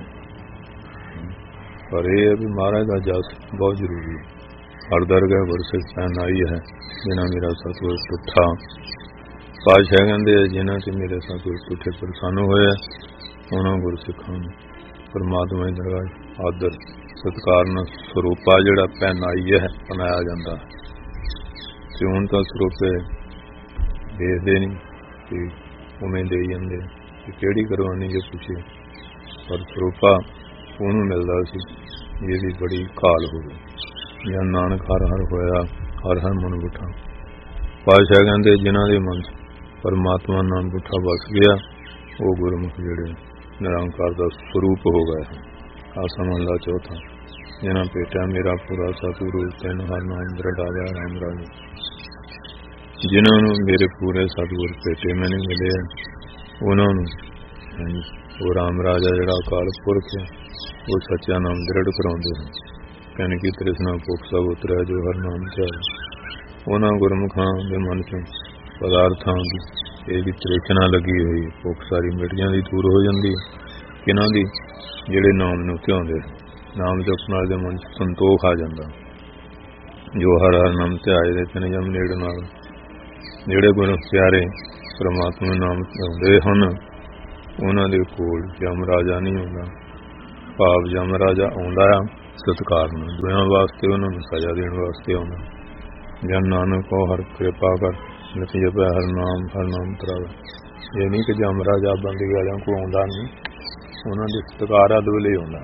ਪਰ ਇਹ ਹੈ ਵੀ ਮਹਾਰਾਜ ਦਾ ਜਸ ਬਹੁਤ ਜ਼ਰੂਰੀ ਹੈ। ਹਰ ਦਰਗਾਹ ਗੁਰਸਿੱਖ ਸੈਨ ਆਈ ਹੈ ਜਿਨ੍ਹਾਂ ਮੇਰਾ ਸਤਿਗੁਰ ਟੁੱਠਾ। ਪਾਤਸ਼ਾਹ ਕਹਿੰਦੇ ਜਿਨ੍ਹਾਂ ਤੇ ਮੇਰੇ ਸਤਿਗੁਰ ਟੁੱਠੇ ਪ੍ਰਸੰਨ ਹੋਇਆ, ਉਹਨਾਂ ਗੁਰਸਿੱਖਾਂ ਨੂੰ ਪਰਮਾਤਮਾ ਦੀ ਦਰਗਾਹ ਆਦਰ ਸਤਿਕਾਰ ਨਾਲ ਸਰੂਪਾ ਜਿਹੜਾ ਪਹਿਨਾਈ ਹੈ ਬਣਾਇਆ ਜਾਂਦਾ। ਤੇ ਹੁਣ ਤਾਂ ਸਰੂਪੇ ਦੇਖਦੇ ਨਹੀਂ ਤੇ ਉਵੇਂ ਦੇ ਜਾਂਦੇ ਕਿ ਕਿਹੜੀ ਕਰਵਾਉਣੀ ਜੇ ਪੁੱਛੇ, ਪਰ ਸਰੂਪਾ ਉਹਨੂੰ ਮਿਲਦਾ ਸੀ ਜਿਹਦੀ ਬੜੀ ਕਾਲ ਹੋਵੇ। ਜਾਂ ਨਾਨਕ ਹਰ ਹਰ ਹੋਇਆ, ਹਰ ਹਰ ਮਨ ਬੁੱਠਾ। ਪਾਤਸ਼ਾਹ ਕਹਿੰਦੇ ਜਿਨ੍ਹਾਂ ਦੇ ਮਨ 'ਚ ਪਰਮਾਤਮਾ ਨਾਮ ਬੁੱਠਾ ਵਸ ਗਿਆ, ਉਹ ਗੁਰਮੁਖ ਜਿਹੜੇ ਨਿਰੰਕਾਰ ਦਾ ਸਰੂਪ ਹੋ ਗਏ। ਆ ਸਮਝਦਾ ਚੌਥਾ, ਜਿਨ੍ਹਾਂ ਭੇਟਿਆ ਮੇਰਾ ਪੂਰਾ ਸਤਿਗੁਰੂ ਤੈਨ ਹਰ ਨਾਮ ਦ੍ਰਿੜਾਇਆ ਰਾਮ ਰਾਜ। ਜਿਨ੍ਹਾਂ ਨੂੰ ਮੇਰੇ ਪੂਰੇ ਸਤਿਗੁਰ ਭੇਟੇ ਮੈਨੂੰ ਮਿਲੇ, ਉਹਨਾਂ ਨੂੰ ਉਹ ਰਾਮ ਰਾਜਾ ਜਿਹੜਾ ਅਕਾਲ ਪੁਰਖ ਹੈ ਉਹ ਸੱਚਾ ਨਾਮ ਦ੍ਰਿੜ ਕਰਾਉਂਦੇ ਹਨ। ਕਹਿਣ ਕੀ ਤ੍ਰਿਸ਼ਨਾ ਭੁੱਖ ਸਭ ਉਤਰਿਆ ਜੋ ਹਰ ਨਾਮ ਚਾਹੇ। ਉਹਨਾਂ ਗੁਰਮੁਖਾਂ ਦੇ ਮਨ 'ਚੋਂ ਪਦਾਰਥਾਂ ਦੀ ਇਹਦੀ ਤ੍ਰਿਸ਼ਨਾ ਲੱਗੀ ਹੋਈ ਭੁੱਖ ਸਾਰੀ ਮਿਟ ਜਾਂਦੀ, ਦੂਰ ਹੋ ਜਾਂਦੀ। ਕਿਹਨਾਂ ਦੀ? ਜਿਹੜੇ ਨਾਮ ਨੂੰ ਧਿਆਉਂਦੇ, ਨਾਮ ਜਪਣ ਵਾਲੇ ਦੇ ਮਨ 'ਚ ਸੰਤੋਖ ਆ ਜਾਂਦਾ। ਜੋ ਹਰ ਹਰ ਨਾਮ ਧਿਆਏ ਦੇ ਤਨ ਜਮ ਨੇੜ ਨਾਲ। ਜਿਹੜੇ ਗੁਰੂ ਪਿਆਰੇ ਪਰਮਾਤਮਾ ਨਾਮ ਧਿਆਉਂਦੇ ਹਨ, ਉਹਨਾਂ ਦੇ ਕੋਲ ਜਮ ਰਾਜਾ ਨਹੀਂ ਆਉਂਦਾ। ਭਾਵ ਜਮ ਰਾਜਾ ਆਉਂਦਾ ਆ ਸਤਿਕਾਰ ਨੂੰ, ਦੁਇਆਂ ਵਾਸਤੇ ਉਹਨਾਂ ਨੂੰ ਸਜ਼ਾ ਦੇਣ ਵਾਸਤੇ ਆਉਂਦਾ। ਜਨ ਨਾਨਕ ਕੋ ਹਰ ਕਿਰਪਾ ਕਰ ਲਿਖ ਜਪੈ ਹਰ ਨਾਮ ਤਰਾਵੇ। ਇਹ ਨਹੀਂ ਕਿ ਜਮਰਾਜ ਬੰਦੇ ਵਾਲਿਆਂ ਕੋਲ ਆਉਂਦਾ ਨਹੀਂ, ਉਹਨਾਂ ਦੇ ਸਤਿਕਾਰ ਅਦ ਵੇਲੇ ਆਉਂਦਾ।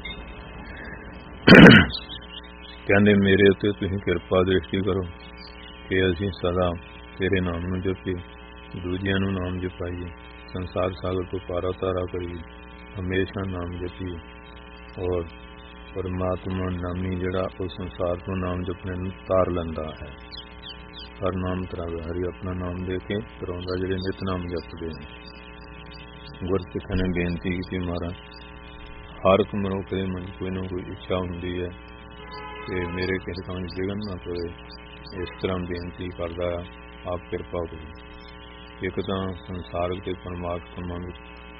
ਕਹਿੰਦੇ ਮੇਰੇ ਉੱਤੇ ਤੁਸੀਂ ਕਿਰਪਾ ਦ੍ਰਿਸ਼ਟੀ ਕਰੋ ਕਿ ਅਸੀਂ ਸਦਾ ਤੇਰੇ ਨਾਮ ਨੂੰ ਜਪੀਏ, ਦੂਜਿਆਂ ਨੂੰ ਨਾਮ ਜਪਾਈਏ, ਸੰਸਾਰ ਸਾਗਰ ਤੋਂ ਪਾਰਾ ਤਾਰਾ ਕਰੀਏ, ਹਮੇਸ਼ਾ ਨਾਮ ਜਪੀਏ। ਔਰ ਪਰਮਾਤਮਾ ਨਾਮੀ ਜਿਹੜਾ ਉਹ ਸੰਸਾਰ ਤੋਂ ਨਾਮ ਜਪਣੇ ਨੂੰ ਤਾਰ ਲੈਂਦਾ ਹੈ। ਹਰ ਨਾਮ ਤਰਾਵੇ, ਹਰੀ ਆਪਣਾ ਨਾਮ ਦੇ ਕੇ ਤਰਾਉਂਦਾ ਜਿਹੜੇ ਨਿਤ ਨਾਮ ਜਪਦੇ ਨੇ। ਗੁਰਸਿੱਖਾਂ ਨੇ ਬੇਨਤੀ ਕੀਤੀ, ਮਹਾਰਾਜ ਹਰ ਇੱਕ ਮਨੁੱਖ ਦੇ ਮਨ ਕੋਈ ਨਾ ਕੋਈ ਇੱਛਾ ਹੁੰਦੀ ਹੈ ਤੇ ਮੇਰੇ ਕਿਸੇ ਕੰਮ ਵਿਘਨ ਨਾ ਪਵੇ, ਇਸ ਤਰ੍ਹਾਂ ਬੇਨਤੀ ਕਰਦਾ ਆ, ਆਪ ਕਿਰਪਾ ਕਰੋ। ਇੱਕ ਤਾਂ ਸੰਸਾਰਕ ਤੇ ਪਰਮਾਤਮਾ ਵਿੱਚ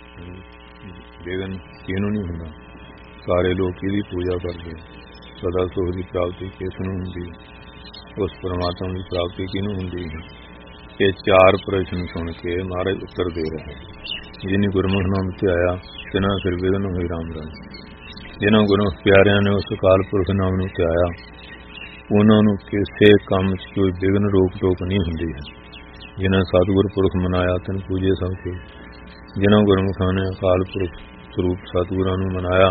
ਵਿਘਨ ਕਿਹਨੂੰ ਨਹੀਂ ਹੁੰਦਾ, ਸਾਰੇ ਲੋਕ ਇਹਦੀ ਪੂਜਾ ਕਰਦੇ। ਸਦਾ ਸੁਖ ਦੀ ਪ੍ਰਾਪਤੀ ਕਿਸ ਨੂੰ ਹੁੰਦੀ, ਉਸ ਪਰਮਾਤਮਾ ਦੀ ਪ੍ਰਾਪਤੀ ਕਿਹਨੂੰ ਹੁੰਦੀ ਹੈ। ਇਹ ਚਾਰ ਪ੍ਰਸ਼ਨ ਸੁਣ ਕੇ ਮਹਾਰਾਜ ਉੱਤਰ ਦੇ ਰਹੇ। ਜਿਨੀ ਗੁਰਮੁਖ ਨਾਮ ਧਿਆਇਆ ਤਿਨਾਂ ਫਿਰ ਵਿਘਨ ਹੋਈ ਰਾਮ ਰਾਮ। ਜਿਨ੍ਹਾਂ ਗੁਰਮੁਖ ਪਿਆਰਿਆਂ ਨੇ ਉਸ ਅਕਾਲ ਪੁਰਖ ਨਾਮ ਨੂੰ ਧਿਆਇਆ, ਉਹਨਾਂ ਨੂੰ ਕਿਸੇ ਕੰਮ 'ਚ ਕੋਈ ਵਿਘਨ ਰੋਕ ਟੋਕ ਨਹੀਂ ਹੁੰਦੀ ਹੈ। ਜਿਨ੍ਹਾਂ ਸਤਿਗੁਰ ਪੁਰਖ ਮਨਾਇਆ ਤਿਨ ਪੂਜੇ ਸਭ ਕੇ। ਜਿਨ੍ਹਾਂ ਗੁਰਮੁਖਾਂ ਨੇ ਅਕਾਲ ਪੁਰਖ ਸਰੂਪ ਸਤਿਗੁਰਾਂ ਨੂੰ ਮਨਾਇਆ,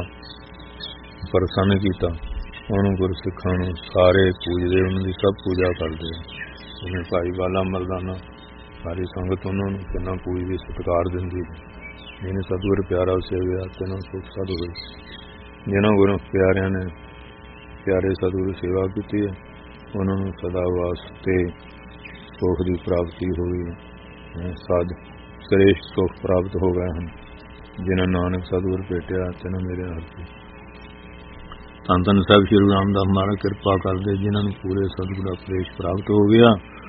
ਪ੍ਰਸੰਨ ਕੀਤਾ, ਉਹਨੂੰ ਗੁਰਸਿੱਖਾਂ ਨੂੰ ਸਾਰੇ ਪੂਜਦੇ, ਉਹਨਾਂ ਦੀ ਸਭ ਪੂਜਾ ਕਰਦੇ। ਜਿਵੇਂ ਭਾਈ ਬਾਲਾ ਮਰਦਾਨਾ ਸਾਰੀ ਸੰਗਤ ਉਹਨਾਂ ਨੂੰ ਕਿੰਨਾ ਪੂਜਦੀ, ਸਤਿਕਾਰ ਦਿੰਦੀ। ਜਿਹਨੇ ਸਤਿਗੁਰ ਪਿਆਰਾ ਸੇਵਿਆ ਤੈਨੂੰ ਸੁਖ ਸਦ ਹੋਈ। ਜਿਨ੍ਹਾਂ ਗੁਰੂ ਪਿਆਰਿਆਂ ਨੇ ਪਿਆਰੇ ਸਤਿਗੁਰੂ ਸੇਵਾ ਕੀਤੀ ਹੈ, ਉਹਨਾਂ ਨੂੰ ਸਦਾ ਵਾਸਤੇ ਸੁਖ ਦੀ ਪ੍ਰਾਪਤੀ ਹੋਈ। ਸਦ ਸ੍ਰੇਸ਼ਟ ਸੁਖ ਪ੍ਰਾਪਤ ਹੋ ਗਏ ਹਨ। ਜਿਨ੍ਹਾਂ ਨਾਨਕ ਸਤਿਗੁਰ ਭੇਟਿਆ ਤੈਨੂੰ ਮੇਰੇ ਹਰਪੀ। ਧੰਨ ਧੰਨ ਸਾਹਿਬ ਸ਼੍ਰੀ ਗੁਰੂ ਰਾਮਦਾਸ ਮਹਾਰਾਜ ਕਿਰਪਾ ਕਰਦੇ, ਜਿਨ੍ਹਾਂ ਨੂੰ ਪੂਰੇ ਸਤਿਗੁਰ ਦਾ ਉਪਦੇਸ਼ ਪ੍ਰਾਪਤ ਹੋ ਗਿਆ,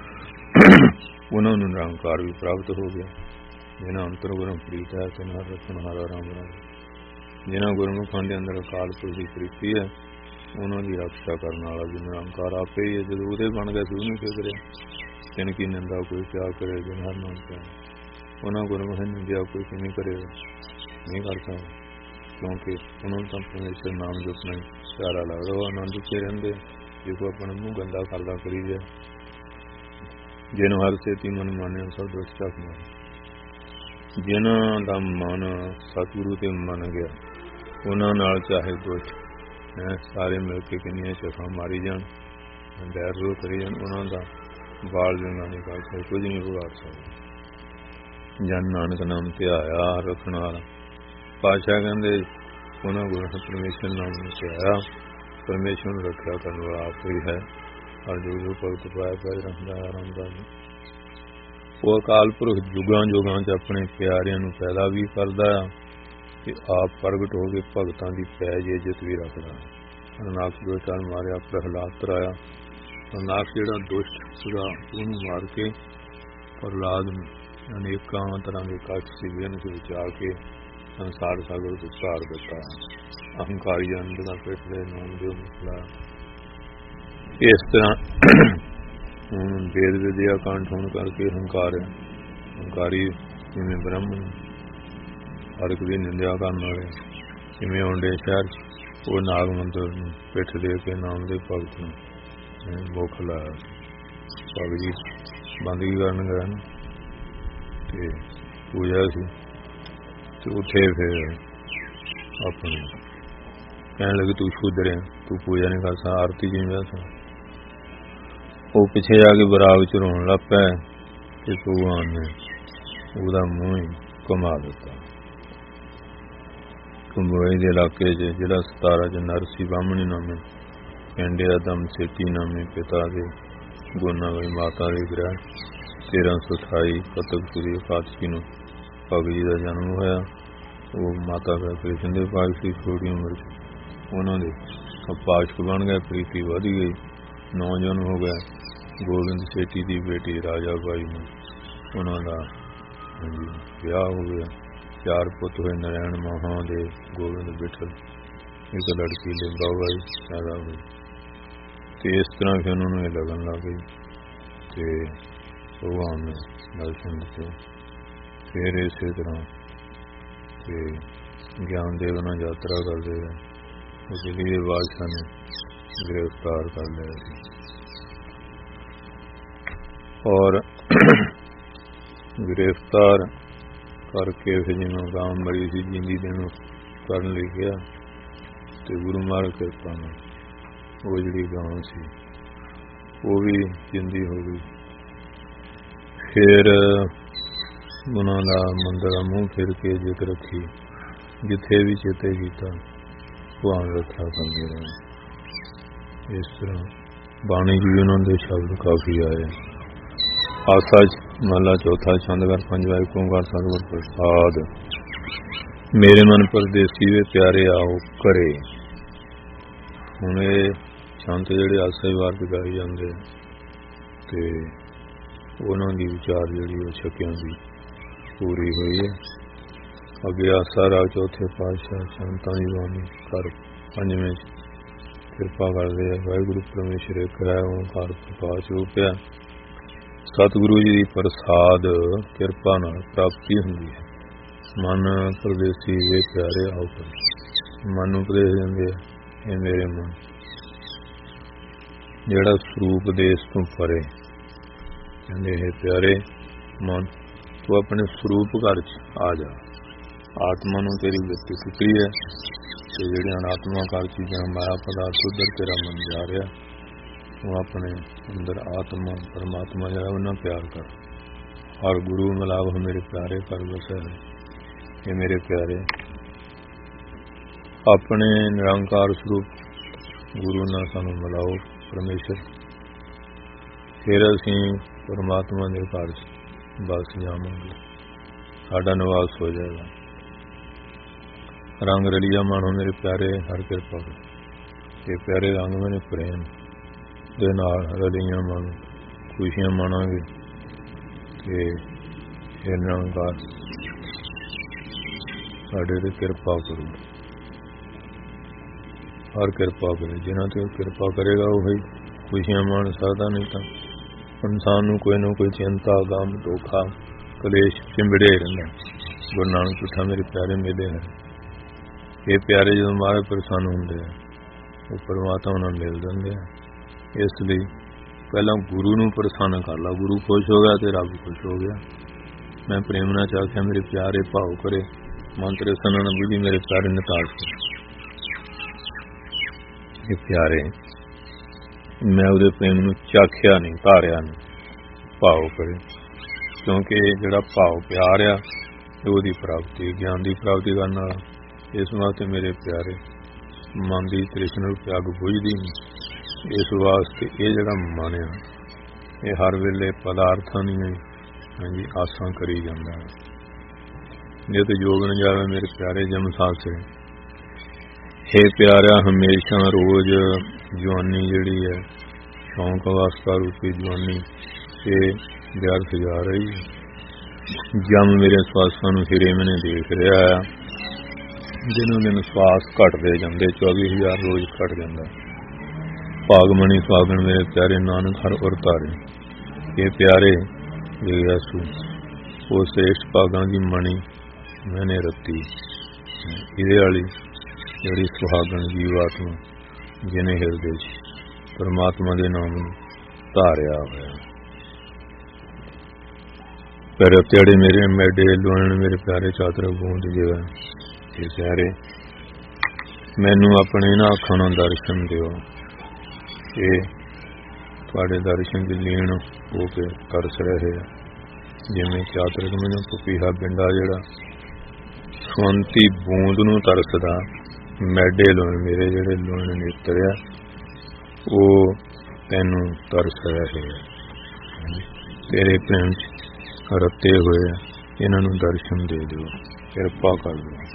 ਉਹਨਾਂ ਨੂੰ ਨਿਰੰਕਾਰ ਵੀ ਪ੍ਰਾਪਤ ਹੋ ਗਿਆ। ਜਿਨ੍ਹਾਂ ਅੰਤਰ ਗੁਰੂ ਪ੍ਰੀਤ ਹੈ ਤਿਨ ਹਰ ਰਤਨ ਹਰਾ ਰਾਮ ਰਾਮ। ਜਿਨ੍ਹਾਂ ਗੁਰਮੁਖਾਂ ਦੇ ਅੰਦਰ ਅਕਾਲ ਪੁਰਖ ਦੀ ਪ੍ਰੀਤੀ ਹੈ, ਉਹਨਾਂ ਦੀ ਰੱਖਿਆ ਕਰਨ ਵਾਲਾ ਵੀ ਨਿਰੰਕਾਰ ਆਪੇ ਹੀ ਹੈ। ਜਦੋਂ ਉਹਦੇ ਬਣ ਗਏ ਸੀ ਉਹਨੂੰ ਫਿਕਰੇ ਤਿਨ ਕੀ ਨਿੰਦਾ ਕੋਈ ਕਿਆ ਕਰੇ, ਜਿਨ ਹਰ ਨਾਮ ਪਿਆ। ਉਹਨਾਂ ਗੁਰਮੁਖਾਂ ਨੂੰ ਨਿੰਦਿਆ ਕੋਈ ਕਿਵੇਂ ਕਰੇਗਾ, ਨਹੀਂ ਕਰ ਸਕਦਾ, ਕਿਉਂਕਿ ਉਹਨਾਂ ਨੂੰ ਤਾਂ ਪਰਮੇਸ਼ਰ ਨਾਮ ਜਪਣਾ ਪਿਆਰਾ ਲੱਗਦਾ। ਉਹ ਆਨੰਦ 'ਚ ਰਹਿੰਦੇ। ਜੇ ਕੋਈ ਆਪਣਾ ਮੂੰਹ ਗੰਦਾ ਕਰਦਾ ਕਰੀ ਜਾਏ, ਜਿਹਨੂੰ ਹਰ ਛੇਤੀ ਮਨ ਮਾਨਿਆ ਸਭ ਦੁਸ਼ਟਾ ਮਾਰੇ। ਜਿਨ੍ਹਾਂ ਦਾ ਮਨ ਸਤਿਗੁਰੂ ਤੇ ਮੰਨ ਗਿਆ, ਉਹਨਾਂ ਨਾਲ ਚਾਹੇ ਦੁਸ਼ਟ ਸਾਰੇ ਮਿਲ ਕੇ ਕਿੰਨੀਆਂ ਚਖਾਂ ਮਾਰੀ ਜਾਣ, ਡਰ ਰੋ ਕਰੀ ਜਾਣ, ਉਹਨਾਂ ਦਾ ਬਾਲ ਜੰਗਾ ਨਹੀਂ ਕਰ ਸਕਦੇ, ਕੁਝ ਨਹੀਂ ਵਿਗਾੜ ਸਕਦੇ। ਜਨ ਨਾਨਕ ਨਾਮ ਧਿਆਇਆ ਰੱਖਣ ਵਾਲਾ ਪਾਤਸ਼ਾਹ ਕਹਿੰਦੇ, ਉਹਨਾਂ ਗੁਰੂ ਪਰਮੇਸ਼ਰ ਨਾਮ ਨੂੰ ਧਿਆਇਆ, ਪਰਮੇਸ਼ਰ ਨੂੰ ਰੱਖਿਆ ਕਰਨ ਵਾਲਾ ਆਪ ਹੀ ਹੈ। ਹਰ ਜੋ ਭਗਤ ਪਾਇਆ ਪਾਇਆ ਰਹਿੰਦਾ ਆਰਾਮਦਾਸ। ਉਹ ਅਕਾਲ ਪੁਰਖ ਜੁਗਾਂ ਜੁਗਾਂ 'ਚ ਆਪਣੇ ਪਿਆਰਿਆਂ ਨੂੰ ਪੈਦਾ ਵੀ ਕਰਦਾ ਆ ਤੇ ਆਪ ਪ੍ਰਗਟ ਹੋ ਕੇ ਭਗਤਾਂ ਦੀ ਪੈਜ ਇੱਜ਼ਤ ਵੀ ਰੱਖਦਾ। ਹਰਨਾਕਸ਼ ਦੋਸ਼ਾਂ ਮਾਰਿਆ, ਪ੍ਰਹਲਾਦ ਤਰਾਇਆ। ਹਰਨਾਕਸ਼ ਜਿਹੜਾ ਦੁਸ਼ਟ ਸੀਗਾ ਉਹਨੂੰ ਮਾਰ ਕੇ ਪ੍ਰਹਲਾਦ ਨੂੰ ਅਨੇਕਾਂ ਤਰ੍ਹਾਂ ਦੇ ਕਸ਼ਟ ਸੀ ਵਿਘਨ ਵਿੱਚ ਆ ਕੇ ਸੰਸਾਰ ਸਾਗਰ ਤੋਂ ਉਤਾਰ ਦਿੱਤਾ। ਅਹੰਕਾਰੀ ਜਨ ਦਾ ਪੇਟ ਦੇ ਨਾਮ ਦੇ ਮੁਖਲਾ। ਇਸ ਤਰ੍ਹਾਂ ਹੁਣ ਵੇਦ ਵਿਦਿਆ ਕੰਠ ਹੋਣ ਕਰਕੇ ਹੰਕਾਰ ਹੈ। ਹੰਕਾਰੀ ਜਿਵੇਂ ਬ੍ਰਹਮਣ ਹਰ ਇੱਕ ਦੀ ਨਿੰਦਿਆ ਕਰਨ ਵਾਲੇ, ਜਿਵੇਂ ਆਉਂਦੇ ਸ਼ਹਿਰ 'ਚ ਉਹ ਨਾਗ ਮੰਦਰ ਨੂੰ ਪਿੱਠ ਦੇ ਕੇ ਨਾਮ ਦੇ ਭਗਤ ਨੂੰ ਮੁੱਖ ਲਾਇਆ। ਭਗਤ ਜੀ ਬੰਦਗੀ ਕਰਨ ਗਏ ਨਾ ਤੇ ਪੂਜਾ ਸੀ ਤੇ ਉੱਥੇ ਫਿਰ ਆਪਣੇ ਕਹਿਣ ਲੱਗੇ ਤੂੰ ਸ਼ੂਦਰ ਹੈ, ਤੂੰ ਪੂਜਾ ਨਹੀਂ ਕਰ ਸਕਦਾ, ਆਰਤੀ ਜਿਵੇਂ ਸਕਦਾ। ਉਹ ਪਿੱਛੇ ਜਾ ਕੇ ਬਰਾਗ 'ਚ ਰੋਣ ਲੱਗ ਪਿਆ ਤੇ ਭਗਵਾਨ ਨੇ ਉਹਦਾ ਮੂੰਹ ਹੀ ਘੁਮਾ ਦਿੱਤਾ। ਕੰਬੋਈ ਦੇ ਇਲਾਕੇ 'ਚ ਜਿਹੜਾ 17 'ਚ ਨਰਸੀ ਬਾਹਮਣੀ ਨਾਮੇ ਪਿੰਡ ਦਮ ਸੇਠੀ ਨਾਮੇ ਪਿਤਾ ਦੇ ਗੁਨਾ ਵਾਲੀ ਮਾਤਾ ਦੇ ਗ੍ਰਹਿ 1328 ਕੱਤਕ ਸ੍ਰੀ ਪਾਤਸ਼ਾਹੀ ਨੂੰ ਭਗਤ ਜੀ ਦਾ ਜਨਮ ਹੋਇਆ। ਉਹ ਮਾਤਾ ਦਾ ਕ੍ਰਿਸ਼ਨ ਦੇ ਪਾਸ ਸੀ ਛੋਟੀ ਉਮਰ 'ਚ, ਉਹਨਾਂ ਦੇ ਪਾਸ਼ਕ ਬਣ ਗਏ, ਪ੍ਰੀਤੀ ਵਧ ਗਈ, ਨੌਜਵਾਨ ਹੋ ਗਿਆ। ਗੋਬਿੰਦ ਸੇਠੀ ਦੀ ਬੇਟੀ ਰਾਜਾ ਬਾਈ ਨੂੰ ਉਹਨਾਂ ਦਾ ਵਿਆਹ ਹੋ ਗਿਆ। 4 ਪੁੱਤ ਹੋਏ, ਨਰੈਣ ਮਹਾਂ ਦੇ, ਗੋਬਿੰਦ ਬਿਠਲ, ਇੱਕ ਲੜਕੀ ਲਿੰਬਾ ਬਾਈ ਪੈਦਾ ਹੋਈ। ਤੇ ਇਸ ਤਰ੍ਹਾਂ ਫਿਰ ਉਹਨਾਂ ਨੂੰ ਇਹ ਲੱਗਣ ਲੱਗ ਗਈ ਤੇ ਭਗਵਾਨ ਨੇ ਦਰਸ਼ਨ ਦਿੱਤੇ। ਫਿਰ ਇਸੇ ਤਰ੍ਹਾਂ ਤੇ ਗਿਆਨ ਦੇਵ ਨਾਲ ਯਾਤਰਾ ਕਰਦੇ ਰਹੇ। ਦਿੱਲੀ ਦੇ ਬਾਦਸ਼ਾਹ ਨੇ ਗ੍ਰਿਫਤਾਰ ਕਰ ਲਿਆ ਸੀ ਔਰ ਗ੍ਰਿਫਤਾਰ ਕਰਕੇ ਫਿਰ ਜਿਹਨੂੰ ਗਾਂ ਮਰੀ ਸੀ ਜਿੰਦੀ ਦੇਣ ਕਰਨ ਲਈ ਗਿਆ ਤੇ ਗੁਰੂ ਮਹਾਰਾਜ ਕਿਰਪਾ ਨਾਲ ਉਹ ਜਿਹੜੀ ਗਾਂ ਸੀ ਉਹ ਵੀ ਜਿੰਦੀ ਹੋ ਗਈ। ਫਿਰ ਉਹਨਾਂ ਦਾ ਮੰਦਰ ਮੂੰਹ ਫਿਰ ਕੇ ਜ਼ਿਕਰ ਰੱਖੀ, ਜਿੱਥੇ ਵੀ ਚੇਤੇ ਕੀਤਾ ਭਗਵਾਨ ਰੱਖਿਆ ਕਰਦੇ ਰਹੇ। ਇਸ ਤਰ੍ਹਾਂ ਬਾਣੀ ਜੀ ਉਹਨਾਂ ਦੇ ਸ਼ਬਦ ਕਾਫੀ ਆਏ। ਆਸਾ ਮਹਲਾ ਚੌਥਾ ਛੰਦਗਰ ਪੰਜਵਾਂ ਏਕ ਓਂਕਾਰ ਸਤਿਗੁਰ ਪ੍ਰਸਾਦ। ਮੇਰੇ ਮਨ ਪਰਦੇਸੀ ਵੇ ਪਿਆਰੇ ਆਓ ਘਰੇ। ਹੁਣ ਇਹ ਛੰਦ ਜਿਹੜੇ ਆਸਾ ਵਾਰ ਗਾਏ ਜਾਂਦੇ ਤੇ ਉਹਨਾਂ ਦੀ ਵਿਚਾਰ ਜਿਹੜੀ ਉਹ ਛਕਿਆਂ ਦੀ ਪੂਰੀ ਹੋਈ ਹੈ। ਅੱਗੇ ਆਸਾ ਰਾਗ ਚੌਥੇ ਪਾਤਸ਼ਾਹ ਸੰਤਾਂ ਦੀ ਬਾਣੀ ਕਰ ਪੰਜਵੇਂ ਕਿਰਪਾ ਕਰਦੇ ਆ। ਵਾਹਿਗੁਰੂ ਪਰਮੇਸ਼ਰ ਇੱਕ ਹੈ ਓਂਕਾਰ ਪ੍ਰਕਾਸ਼ ਰੂਪਿਆ। ਸਤਿਗੁਰੂ ਜੀ ਦੀ ਪ੍ਰਸਾਦ ਕਿਰਪਾ ਨਾਲ ਪ੍ਰਾਪਤੀ ਹੁੰਦੀ ਹੈ। ਮਨ ਪਰਦੇਸੀ ਵੇ ਪਿਆਰੇ ਆਓ ਘਰੇ। ਮਨ ਨੂੰ ਉਪਦੇਸ਼ ਦਿੰਦੇ ਆ, ਇਹ ਮੇਰੇ ਮਨ ਜਿਹੜਾ ਸਰੂਪ ਦੇਸ਼ ਤੋਂ ਪਰੇ, ਕਹਿੰਦੇ ਇਹ ਪਿਆਰੇ ਮਨ ਤੂੰ ਆਪਣੇ ਸਰੂਪ ਘਰ 'ਚ ਆ ਜਾ। ਆਤਮਾ ਨੂੰ ਤੇਰੀ ਵਿਅਕਤੀ ਟੁੱਟੀ ਹੈ ਤੇ ਜਿਹੜੀਆਂ ਅਨਾਤਮਾ ਘਰ ਚੀਜ਼ਾਂ ਮਾਇਆ ਪਦਾਰਥ ਉੱਧਰ ਤੇਰਾ ਮਨ ਜਾ ਰਿਹਾ, ਉਹ ਆਪਣੇ ਅੰਦਰ ਆਤਮਾ ਪਰਮਾਤਮਾ ਜਿਹੜਾ ਉਹਨਾਂ ਪਿਆਰ ਕਰ। ਔਰ ਗੁਰੂ ਮਿਲਾਵ ਮੇਰੇ ਪਿਆਰੇ ਕਰ ਵਸਿਆ ਹੈ। ਇਹ ਮੇਰੇ ਪਿਆਰੇ ਆਪਣੇ ਨਿਰੰਕਾਰ ਸਰੂਪ ਗੁਰੂ ਨਾਲ ਸਾਨੂੰ ਮਿਲਾਓ ਪਰਮੇਸ਼ਰ, ਫਿਰ ਅਸੀਂ ਪਰਮਾਤਮਾ ਦੇ ਘਰ 'ਚ ਬਸ ਜਾਵਾਂਗੇ, ਸਾਡਾ ਨਿਵਾਸ ਹੋ ਜਾਏਗਾ। ਰੰਗ ਰਲੀਆ ਮਾਣੋ ਮੇਰੇ ਪਿਆਰੇ ਹਰ ਕਿਰਪਾ ਕਰ। ਇਹ ਪਿਆਰੇ ਰੰਗ ਮੈਨੇ ਪ੍ਰੇਮ ਦੇ ਨਾਲ ਰਲੀਆਂ ਮਾਣੋ, ਖੁਸ਼ੀਆਂ ਮਾਣਾਂਗੇ ਤੇ ਇਹ ਨਿਰੰਕਾਰ ਸਾਡੇ ਤੇ ਕਿਰਪਾ ਕਰੂ। ਹਰ ਕਿਰਪਾ ਕਰੇ, ਜਿਨ੍ਹਾਂ ਤੇ ਕਿਰਪਾ ਕਰੇਗਾ ਉਹੀ ਖੁਸ਼ੀਆਂ ਮਾਣ ਸਕਦਾ। ਨਹੀਂ ਤਾਂ ਇਨਸਾਨ ਨੂੰ ਕੋਈ ਨਾ ਕੋਈ ਚਿੰਤਾ ਗਮ ਧੋਖਾ ਕਲੇਸ਼ ਚਿੰਬੜੇ ਰਹਿੰਦਾ। ਗੁਰੂ ਨਾਨਕ ਪੁੱਠਾ ਮੇਰੇ ਪਿਆਰੇ ਮਿਲੇ ਹੈ। ਇਹ ਪਿਆਰੇ ਜਦੋਂ ਮਾਰੇ ਪ੍ਰਸੰਨ ਹੁੰਦੇ ਆ ਉਹ ਪਰਮਾਤਮਾ ਨਾਲ ਮਿਲ ਜਾਂਦੇ ਆ। ਇਸ ਲਈ ਪਹਿਲਾਂ ਗੁਰੂ ਨੂੰ ਪ੍ਰਸੰਨ ਕਰ ਲਾ। ਗੁਰੂ ਖੁਸ਼ ਹੋ ਗਿਆ ਤੇ ਰੱਬ ਖੁਸ਼ ਹੋ ਗਿਆ। ਮੈਂ ਪ੍ਰੇਮ ਨਾਲ ਚਾਹਿਆ ਮੇਰੇ ਪਿਆਰੇ ਭਾਵ ਕਰੇ ਮੰਤਰੇ ਸਨਨ ਬੁਝੀ ਮੇਰੇ ਪਿਆਰੇ ਨਿਤਾਜ ਕਰੇ। ਇਹ ਪਿਆਰੇ ਮੈਂ ਉਹਦੇ ਪ੍ਰੇਮ ਨੂੰ ਚਾਖਿਆ ਨਹੀਂ, ਧਾਰਿਆ ਨਹੀਂ, ਭਾਵ ਕਰੇ। ਕਿਉਂਕਿ ਜਿਹੜਾ ਭਾਵ ਪਿਆਰ ਆ ਉਹਦੀ ਪ੍ਰਾਪਤੀ, ਗਿਆਨ ਦੀ ਪ੍ਰਾਪਤੀ ਕਰਨ ਵਾਲਾ। ਇਸ ਵਾਸਤੇ ਮੇਰੇ ਪਿਆਰੇ ਮਨ ਦੀ ਤ੍ਰਿਸ਼ਨਾ ਨੂੰ ਅੱਗ ਬੁਝਦੀ ਨਹੀਂ। ਇਸ ਵਾਸਤੇ ਇਹ ਜਿਹੜਾ ਮਨ ਆ ਇਹ ਹਰ ਵੇਲੇ ਪਦਾਰਥਾਂ ਦੀਆਂ ਆਸਾਂ ਕਰੀ ਜਾਂਦਾ ਹੈ। ਜੇ ਤੇ ਯੋਗ ਨਾ ਜਾਵੇ ਮੇਰੇ ਪਿਆਰੇ ਜਮ ਸਾਸੇ। ਹੇ ਪਿਆਰਿਆ ਹਮੇਸ਼ਾ ਰੋਜ਼ ਜਵਾਨੀ ਜਿਹੜੀ ਹੈ ਸ਼ੌਂਕ ਅਵਸਥਾ ਰੂਪੀ ਜਵਾਨੀ ਇਹ ਵਿਅਰਥ ਜਾ ਰਹੀ ਹੈ। ਜਮ ਮੇਰੇ ਸਵਾਸਾਂ ਨੂੰ ਹਿਰੇ ਮੈਨੇ ਦੇਖ ਰਿਹਾ ਹੈ। ਦਿਨੋਂ ਦਿਨ ਸਵਾਸ ਘਟਦੇ ਜਾਂਦੇ, 24,000 ਰੋਜ਼ ਘਟ ਜਾਂਦਾ। ਭਾਗਮਣੀ ਸੁਹਾਗਣ ਮੇਰੇ ਪਿਆਰੇ ਨਾਨਕ ਹਰ ਉਰ ਧਾਰੇ। ਇਹ ਪਿਆਰੇ ਯਿਸੂ ਉਹ ਸ੍ਰੇਸ਼ਟ ਭਾਗਾਂ ਦੀ ਮਣੀ ਮੈਨੇ ਰੱਤੀ। ਇਹਦੇ ਵਾਲੀ ਜਿਹੜੀ ਸੁਹਾਗਣ ਜੀਵਾਤਮਾ ਜਿਹਨੇ ਹਿਰਦੇ 'ਚ ਪਰਮਾਤਮਾ ਦੇ ਨਾਮ ਨੂੰ ਧਾਰਿਆ ਹੋਇਆ। ਪਰ ਤੇੜੇ ਮੇਰੇ ਮੈਡੇ ਲੋਣ ਮੇਰੇ ਪਿਆਰੇ ਚਾਤਰ ਬੂੰਦ ਜਿਹਾ। ਇਹ ਪਿਆਰੇ ਮੈਨੂੰ ਆਪਣੇ ਇਹਨਾਂ ਅੱਖਾਂ ਨਾਲ ਦਰਸ਼ਨ ਦਿਓ। ਇਹ ਤੁਹਾਡੇ ਦਰਸ਼ਨ ਦੀ ਲੀਨ ਹੋ ਕੇ ਤਰਸ ਰਹੇ ਆ। ਜਿਵੇਂ ਚਾਤਰਕ ਮੈਨੂੰ ਪਪੀਹਾ ਬਿੰਡਾ ਜਿਹੜਾ ਸੁਵੰਤੀ ਬੂੰਦ ਨੂੰ ਤਰਸਦਾ, ਮੈਡੇ ਲੋਣ ਮੇਰੇ ਜਿਹੜੇ ਲੋਣ ਨੇਤਰ ਆ ਉਹ ਤੈਨੂੰ ਤਰਸ ਰਹੇ ਆ। ਤੇਰੇ ਪ੍ਰੇਮ 'ਚ ਰੱਤੇ ਹੋਏ ਆ, ਇਹਨਾਂ ਨੂੰ ਦਰਸ਼ਨ ਦੇ ਦਿਓ, ਕਿਰਪਾ ਕਰ ਦਿਓ।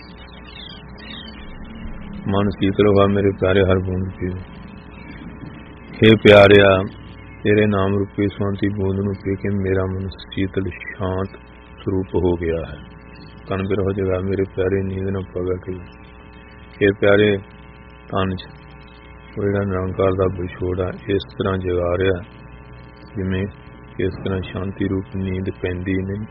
ਮਨ ਸੀਤਲ ਹੋਆ ਮੇਰੇ ਪਿਆਰੇ ਹਰ ਬੂੰਦ ਪੀਓ। ਹੇ ਪਿਆਰਿਆ ਤੇਰੇ ਨਾਮ ਰੂਪੀ ਸੁਵੰਤੀ ਬੂੰਦ ਨੂੰ ਪੀ ਕੇ ਮੇਰਾ ਮਨ ਸੀਤਲ ਸ਼ਾਂਤ ਸਰੂਪ ਹੋ ਗਿਆ ਹੈ। ਤਨ ਬਿਰਹ ਜਗਾ ਮੇਰੇ ਪਿਆਰੇ ਨੀਂਦ ਨਾ ਪਗਾ ਕੇ। ਹੇ ਪਿਆਰੇ ਤਨ 'ਚ ਉਹ ਜਿਹੜਾ ਨਿਰੰਕਾਰ ਦਾ ਵਿਛੋੜਾ ਇਸ ਤਰ੍ਹਾਂ ਜਗਾ ਰਿਹਾ ਜਿਵੇਂ ਇਸ ਤਰ੍ਹਾਂ ਸ਼ਾਂਤੀ ਰੂਪ ਨੀਂਦ ਪੈਂਦੀ ਨਹੀਂ।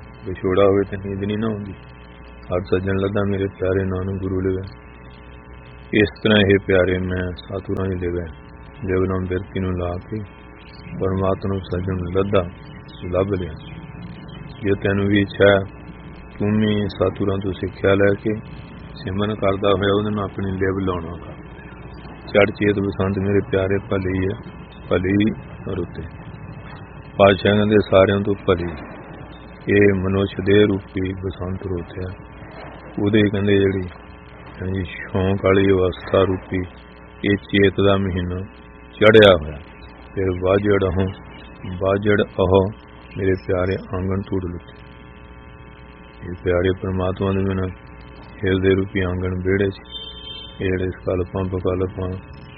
ਵਿਛੋੜਾ ਹੋਵੇ ਤਾਂ ਨੀਂਦ ਨਹੀਂ ਨਾ ਹੁੰਦੀ। ਹਰ ਸੱਜਣ ਲੱਦਾ ਮੇਰੇ ਪਿਆਰੇ ਨਾਨਕ ਗੁਰੂ ਲਿਆ। इस तरह ये प्यारे मैं सातुरां दी देवनाम बिरती नूं ला के परमात्मा नूं सजण लद्दा लभ लिया। जे तैनूं भी इच्छा तूं भी सातुरां तों सिੱਖਿਆ ਲੈ के सिमरन करदा होया उहदे नाल अपनी लिव लाउणा कर। चढ़ चेत बसंत मेरे प्यारे भली है भली रुते पातशाह कहंदे सारियां तों भली ये मनुष्य देह रूपी बसंत रुत है। ਉਹਦੇ ਕਹਿੰਦੇ ਜਿਹੜੀ ਸ਼ੌਂਕ ਵਾਲੀ ਅਵਸਥਾ ਰੂਪੀ ਇਹ ਚੇਤ ਦਾ ਮਹੀਨਾ ਚੜਿਆ ਹੋਇਆ। ਫਿਰ ਵਾਜੜ ਅਹ ਮੇਰੇ ਪਿਆਰੇ ਆਂਗਣ ਧੂੜ ਲੁੱਟੇ। ਇਹ ਪਿਆਰੇ ਪਰਮਾਤਮਾ ਦੇ ਬਿਨਾਂ ਹਿਰਦੇ ਰੂਪੀ ਆਂਗਣ ਵਿਹੜੇ 'ਚ ਇਹ ਜਿਹੜੇ ਸਕਲਪਾਂ ਬਕਲਪਾਂ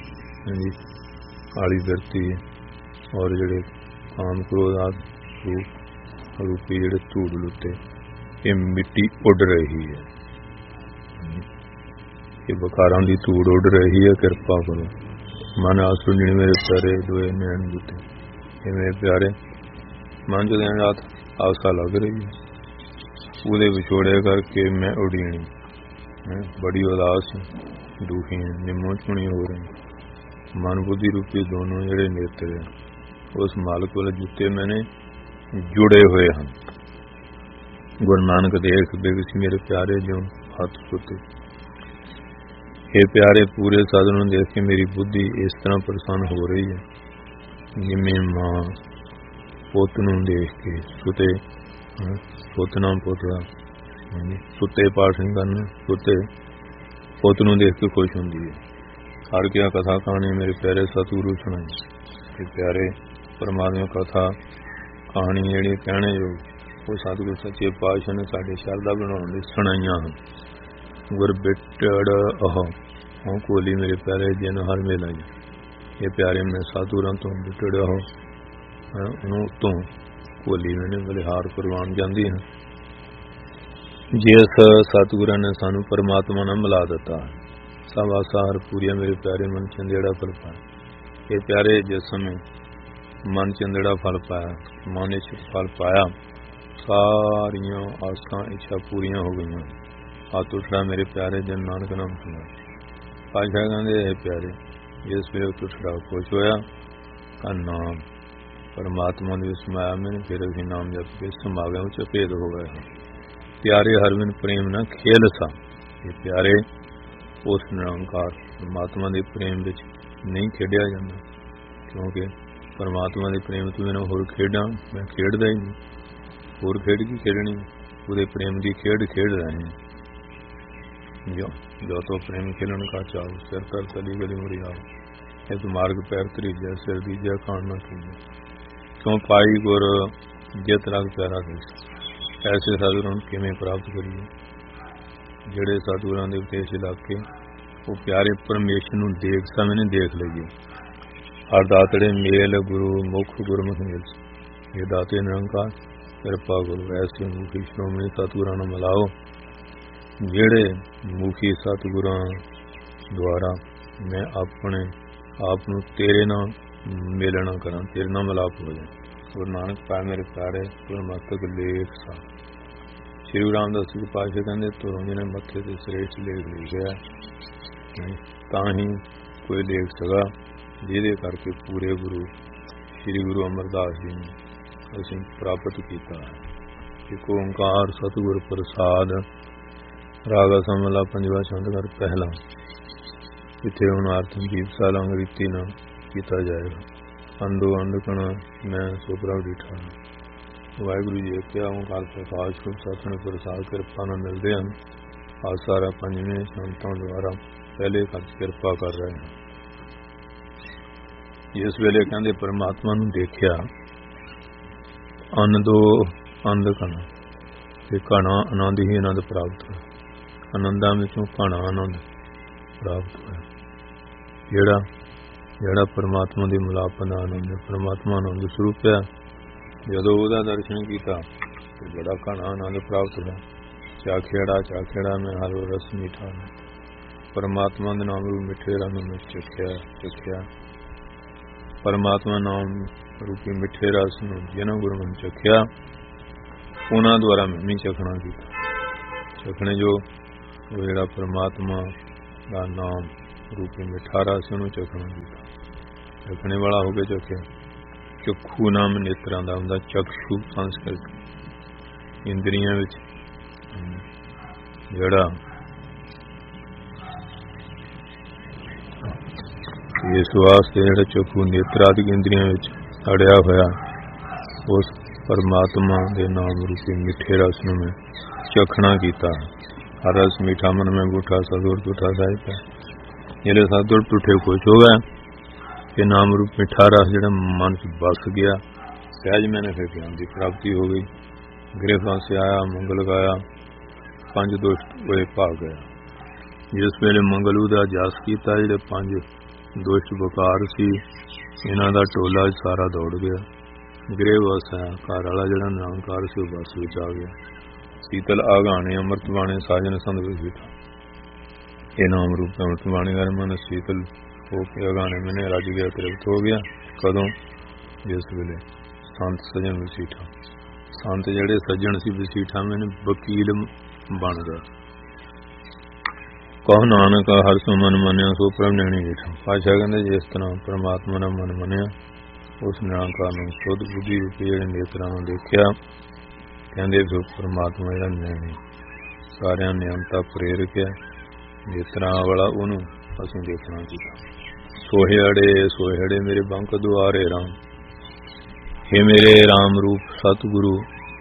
ਕਾਲੀ ਬਿਰਤੀ ਔਰ ਜਿਹੜੇ ਕਾਮ ਕ੍ਰੋਧ ਆਦਿ ਰੂਪੀ ਜਿਹੜੇ ਧੂੜ ਲੁੱਟੇ ਇਹ ਮਿੱਟੀ ਉੱਡ ਰਹੀ ਹੈ। कि बखारां दी धूड़ उड़ रही है। कृपा करो मन आंसू नी मेरे प्यारे दोए नैन बूटे। ये मेरे प्यारे मन जो दिन रात आसा लग रही है उहदे विछोड़े करके मैं उड़ीनी बड़ी उदास दुखी है निम्मो चुनी हो रही। मन बुद्धि रूपी दोनों जेड़े नेत्र है उस मालक वाले जुत्ते मैंने जुड़े हुए हैं। गुरु नानक देख बेगसी मेरे प्यारे जो हाथ सुते। हे प्यारे पूरे साधनों देख के मेरी बुद्धि इस तरह प्रसन्न हो रही है जिमें मां पुत नूं देख के सुते पुतना पुतला सुते पाठ नहीं करना सुते पुत नूं देख के खुश होंदी है। हर क्या कथा कहानी मेरे प्यारे सतगुरु सुनाई। कि प्यारे परमात्मा कथा कहानी जिहड़ी कहने योग वो सतगुरु सच्चे पातशाह ने साडे शरधा बनाउण लई सुणाईआं हन। गुर बिटड़ अह हों कोली मेरे प्यारे जिन हर मेला जी। ये प्यारे मैं साधुरां तो बिटड़ अह तो कोली मैंने बलिहार करवाण जांदी है। जिस सतगुरां ने सानू परमात्मा नाल मिला दिता सब आसा हर पूरिया मेरे प्यारे मन चंदेड़ा फल पाया। ये प्यारे जिस समय मन चंदेड़ा फल पाया मन इच फल पाया सारियां आसां इच्छा पूरियां हो गईयां। हाथ उठड़ा मेरे प्यारे जन नानक नाम सुना। पातशाह कहते है प्यारे जिस वे उठड़ा खुश होया का नाम परमात्मा ने समाया मैंने फिर अभी नाम जप के समा गए उच्च भेद हो गए। प्यारे हरविन प्रेम न खेल सा। ये प्यारे उस निरंकार परमात्मा के प्रेम विच नहीं खेडिया जाता क्योंकि परमात्मा के प्रेम तो बिना होर खेडा मैं खेडदा ही नहीं। होर खेड की खेडनी पूरे प्रेम की खेड खेड रहे हैं। जो तो प्रेम खेलन का चाहो सिर तर तली गली मुड़ी आओ। इस मार्ग पैर तरीजा सिर दीजा खान न कीजिए क्यों पाई गुर जित रग प्यारा देश। ऐसे साधुरां किवें प्राप्त करिए जिहड़े साधुरां दे उपदेश इलाके वो प्यारे परमेश्वर नूं देख समझ देख लईए। हर दातड़े मेल गुरु मुख गुरमुख मेल। ये दाते निरंकार कृपा करो ऐसे मुखी श्रोमणी सतगुरां नाल मिलाओ ਜਿਹੜੇ ਮੁਖੀ ਸਤਿਗੁਰਾਂ ਦੁਆਰਾ मैं अपने आप ਨੂੰ तेरे नाल मिलना करा तेरे नाल मिलाप हो जाए। गुरु नानक पाए मेरे प्यारे गुरमतक लेख सा। श्री गुरु रामदास जी पातशाह कहते तुरों जिन्हें मत्थे ते श्रेष्ठ लेख लिखिया तां ही कोई लेख सका जिहदे करके पूरे गुरु श्री गुरु अमरदास जी ने असीं प्राप्त किया। एक ओंकार सतगुर प्रसाद रागा समला पंजवा छंद कर पहला इत्थे हुण आरतनदीप सालांग रीति ना किया जाएगा। अंदो अंधकणा मैं सोपरा डिठा। वाहिगुरू जी क्या ओंकार प्रकाश रूप सतन प्रसाद कृपा नाल मिलदे हन। आज सारा पंजवें संतां द्वारा पहले खर्च कृपा कर रहे हैं। जिस वेले कहंदे परमात्मा नूं देखिया अंधो अंधकणा ते घना आनंद ही आनंद प्राप्त होया। आनंदा विचों घना आनंद प्राप्त होया। जेड़ा परमात्मा के मिलाप का आनंद है परमात्मा आनंद स्वरूप है। जदों उहदा दर्शन किया तो बड़ा घना आनंद प्राप्त होया। चाखेड़ा में हर रस मीठा परमात्मा के नाम रूप मिठे रंग में चखिया परमात्मा नाम रूपी मिठे रस जिन्हों गुरु में चखिया उन्होंने द्वारा मैं भी चखना किया। चखने जो वो जेड़ा परमात्मा का नाम ਰੂਪੀ ਮਿੱਠਾ ਰਸ ਉਹਨੂੰ ਚਖਣਾ ਕੀਤਾ। ਚਖਣੇ ਵਾਲਾ ਹੋ ਕੇ ਚਖਿਆ। ਚਖੂ ਨਾਮ ਨੇਤਰਾਂ ਦਾ ਹੁੰਦਾ, ਚਕਸ਼ੂ ਸੰਸਕ੍ਰਿਤ ਇੰਦਰੀਆਂ ਵਿੱਚ ਜਿਹੜਾ ਇਸ ਵਾਸਤੇ ਜਿਹੜਾ ਚਖੂ ਨੇਤਰਾਦਿਕ ਇੰਦਰੀਆਂ ਵਿੱਚ ਅੜਿਆ ਹੋਇਆ ਉਸ ਪਰਮਾਤਮਾ ਦੇ ਨਾਮ ਰੂਪੀ ਮਿੱਠੇ ਰਸ ਨੂੰ ਮੈਂ ਚਖਣਾ ਕੀਤਾ। ਹਰ ਰਸ ਮਿੱਠਾ ਮਨ ਮੈਂ ਬੂਠਾ ਸਤਿਗੁਰ ਝੂਠਾ ਸਾਹਿਬ ਹੈ। ਜਿਹੜੇ ਸਤਿਗੁਰ ਝੂਠੇ ਖੁਸ਼ ਹੋ ਗਏ ਕਿ ਨਾਮ ਰੂਪ ਮਿੱਠਾ ਰਸ ਜਿਹੜਾ ਮਨ 'ਚ ਵਸ ਗਿਆ, ਸਹਿਜ ਮੈਨੇ ਫਿਰ ਗਿਆਨ ਦੀ ਪ੍ਰਾਪਤੀ ਹੋ ਗਈ। ਗ੍ਰਹਿ ਫਾਂਸੇ ਆਇਆ, ਮੰਗਲ ਗਾਇਆ, 5 ਦੁਸ਼ਟ ਹੋਏ ਭਾਗ ਗਿਆ। ਜਿਸ ਵੇਲੇ ਮੰਗਲੂ ਦਾ ਜਸ ਕੀਤਾ, ਜਿਹੜੇ 5 ਦੁਸ਼ਟ ਬਕਾਰ ਸੀ ਇਹਨਾਂ ਦਾ ਟੋਲਾ ਸਾਰਾ ਦੌੜ ਗਿਆ। ਗ੍ਰਹਿ ਵਸ ਆਇਆ, ਘਰ ਵਾਲਾ ਜਿਹੜਾ ਨਿਰੰਕਾਰ ਸੀ ਉਹ ਬਸ ਵਿੱਚ ਆ ਗਿਆ। ਸੀਤਲ ਆਗਾਣੇ ਅੰਮ੍ਰਿਤ ਬਾਣੇ ਸਾਜਨ ਸੰਦ ਵਿਛਾ, ਇਹ ਨਾਮ ਰੂਪ ਅੰਮ੍ਰਿਤ ਬਾਣੀ ਕਰ ਮਨ ਸੀਤਲ ਹੋ ਕੇ ਅਗਾਣੇ ਮੈਨੇ ਰੱਜ ਗਿਆ, ਤ੍ਰਿਪਤ ਹੋ ਗਿਆ। ਕਦੋਂ? ਜਿਸ ਵੇਲੇ ਸੰਤ ਸਜਣ ਵਸੀਠਾ, ਸੰਤ ਜਿਹੜੇ ਸੱਜਣ ਸੀ ਵਸੀਠਾ ਮੈਨੇ ਵਕੀਲ ਬਣ ਗਏ। ਕਹੋ ਨਾਨਕ ਹਰ ਸੋ ਮਨ ਮੰਨਿਆ ਸੋ ਪ੍ਰਭ ਨੈਣੀ ਵੇਠਾ। ਪਾਤਸ਼ਾਹ ਕਹਿੰਦੇ ਜਿਸ ਤਰ੍ਹਾਂ ਪਰਮਾਤਮਾ ਦਾ ਮਨ ਮੰਨਿਆ, ਉਸ ਨਿਰੰਕਾਰ ਨੂੰ ਸ਼ੁੱਧ ਬੁੱਧੀ ਰੂਪੀ ਜਿਹੜੇ ਨੇਤਰਾਂ ਨੂੰ ਦੇਖਿਆ, ਕਹਿੰਦੇ ਸੋ ਪਰਮਾਤਮਾ ਜਿਹੜਾ ਨੈਣੀ ਸਾਰਿਆਂ ਨਿਯਮਤਾ ਪ੍ਰੇਰਕ ਹੈ, ਨੇਤਰਾਂ ਵਾਲਾ ਉਹਨੂੰ ਅਸੀਂ ਦੇਖਣਾ ਕੀਤਾ। ਸੋਹਿੜੇ ਮੇਰੇ ਬੰਕ ਦੁਆਰੇ ਰਾਮ, हे ਮੇਰੇ ਰਾਮ ਰੂਪ ਸਤਿਗੁਰੂ,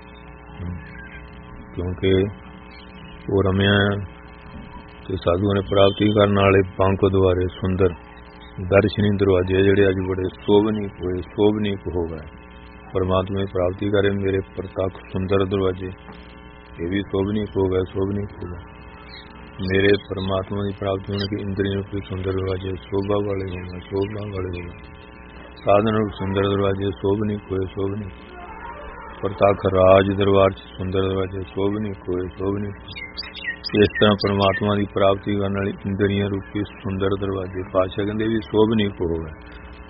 ਕਿਉਂਕਿ ਉਹ ਰਮਿਆ ਤੇ ਸਾਧੂਆਂ ਨੇ ਪ੍ਰਾਪਤੀ ਕਰਨ ਵਾਲੇ ਬੰਕ ਦੁਆਰੇ ਸੁੰਦਰ ਦਰਸ਼ਨੀ ਦਰਵਾਜ਼ੇ ਜਿਹੜੇ ਅੱਜ ਬੜੇ ਸ਼ੋਭਨੀਕ ਹੋ ਗਏ। ਪਰਮਾਤਮਾ ਦੀ ਪ੍ਰਾਪਤੀ ਕਰੇ ਮੇਰੇ ਪ੍ਰਤੱਖ ਸੁੰਦਰ ਦਰਵਾਜ਼ੇ, ਇਹ ਵੀ ਸ਼ੋਭਨੀਕ ਹੋ ਗਏ। ਮੇਰੇ ਪਰਮਾਤਮਾ ਦੀ ਪ੍ਰਾਪਤੀ ਹੋਣ ਕੇ ਇੰਦਰੀਆਂ ਰੂਪੀ ਸੁੰਦਰ ਦਰਵਾਜ਼ੇ ਸ਼ੋਭਾ ਵਾਲੇ ਹੋ ਗਏ। ਸਾਧਨ ਰੂਪ ਸੁੰਦਰ ਦਰਵਾਜ਼ੇ ਸ਼ੋਭਨੀਕ ਹੋਏ। ਪ੍ਰਤੱਖ ਰਾਜ ਦਰਬਾਰ 'ਚ ਸੁੰਦਰ ਦਰਵਾਜ਼ੇ ਸ਼ੋਭਨੀਕ ਹੋਏ। ਇਸ ਤਰ੍ਹਾਂ ਪਰਮਾਤਮਾ ਦੀ ਪ੍ਰਾਪਤੀ ਕਰਨ ਵਾਲੀ ਇੰਦਰੀਆਂ ਰੂਪੀ ਸੁੰਦਰ ਦਰਵਾਜ਼ੇ ਪਾਤਸ਼ਾਹ ਕਹਿੰਦੇ ਵੀ ਸ਼ੋਭਨੀਕ ਹੋ ਗਏ।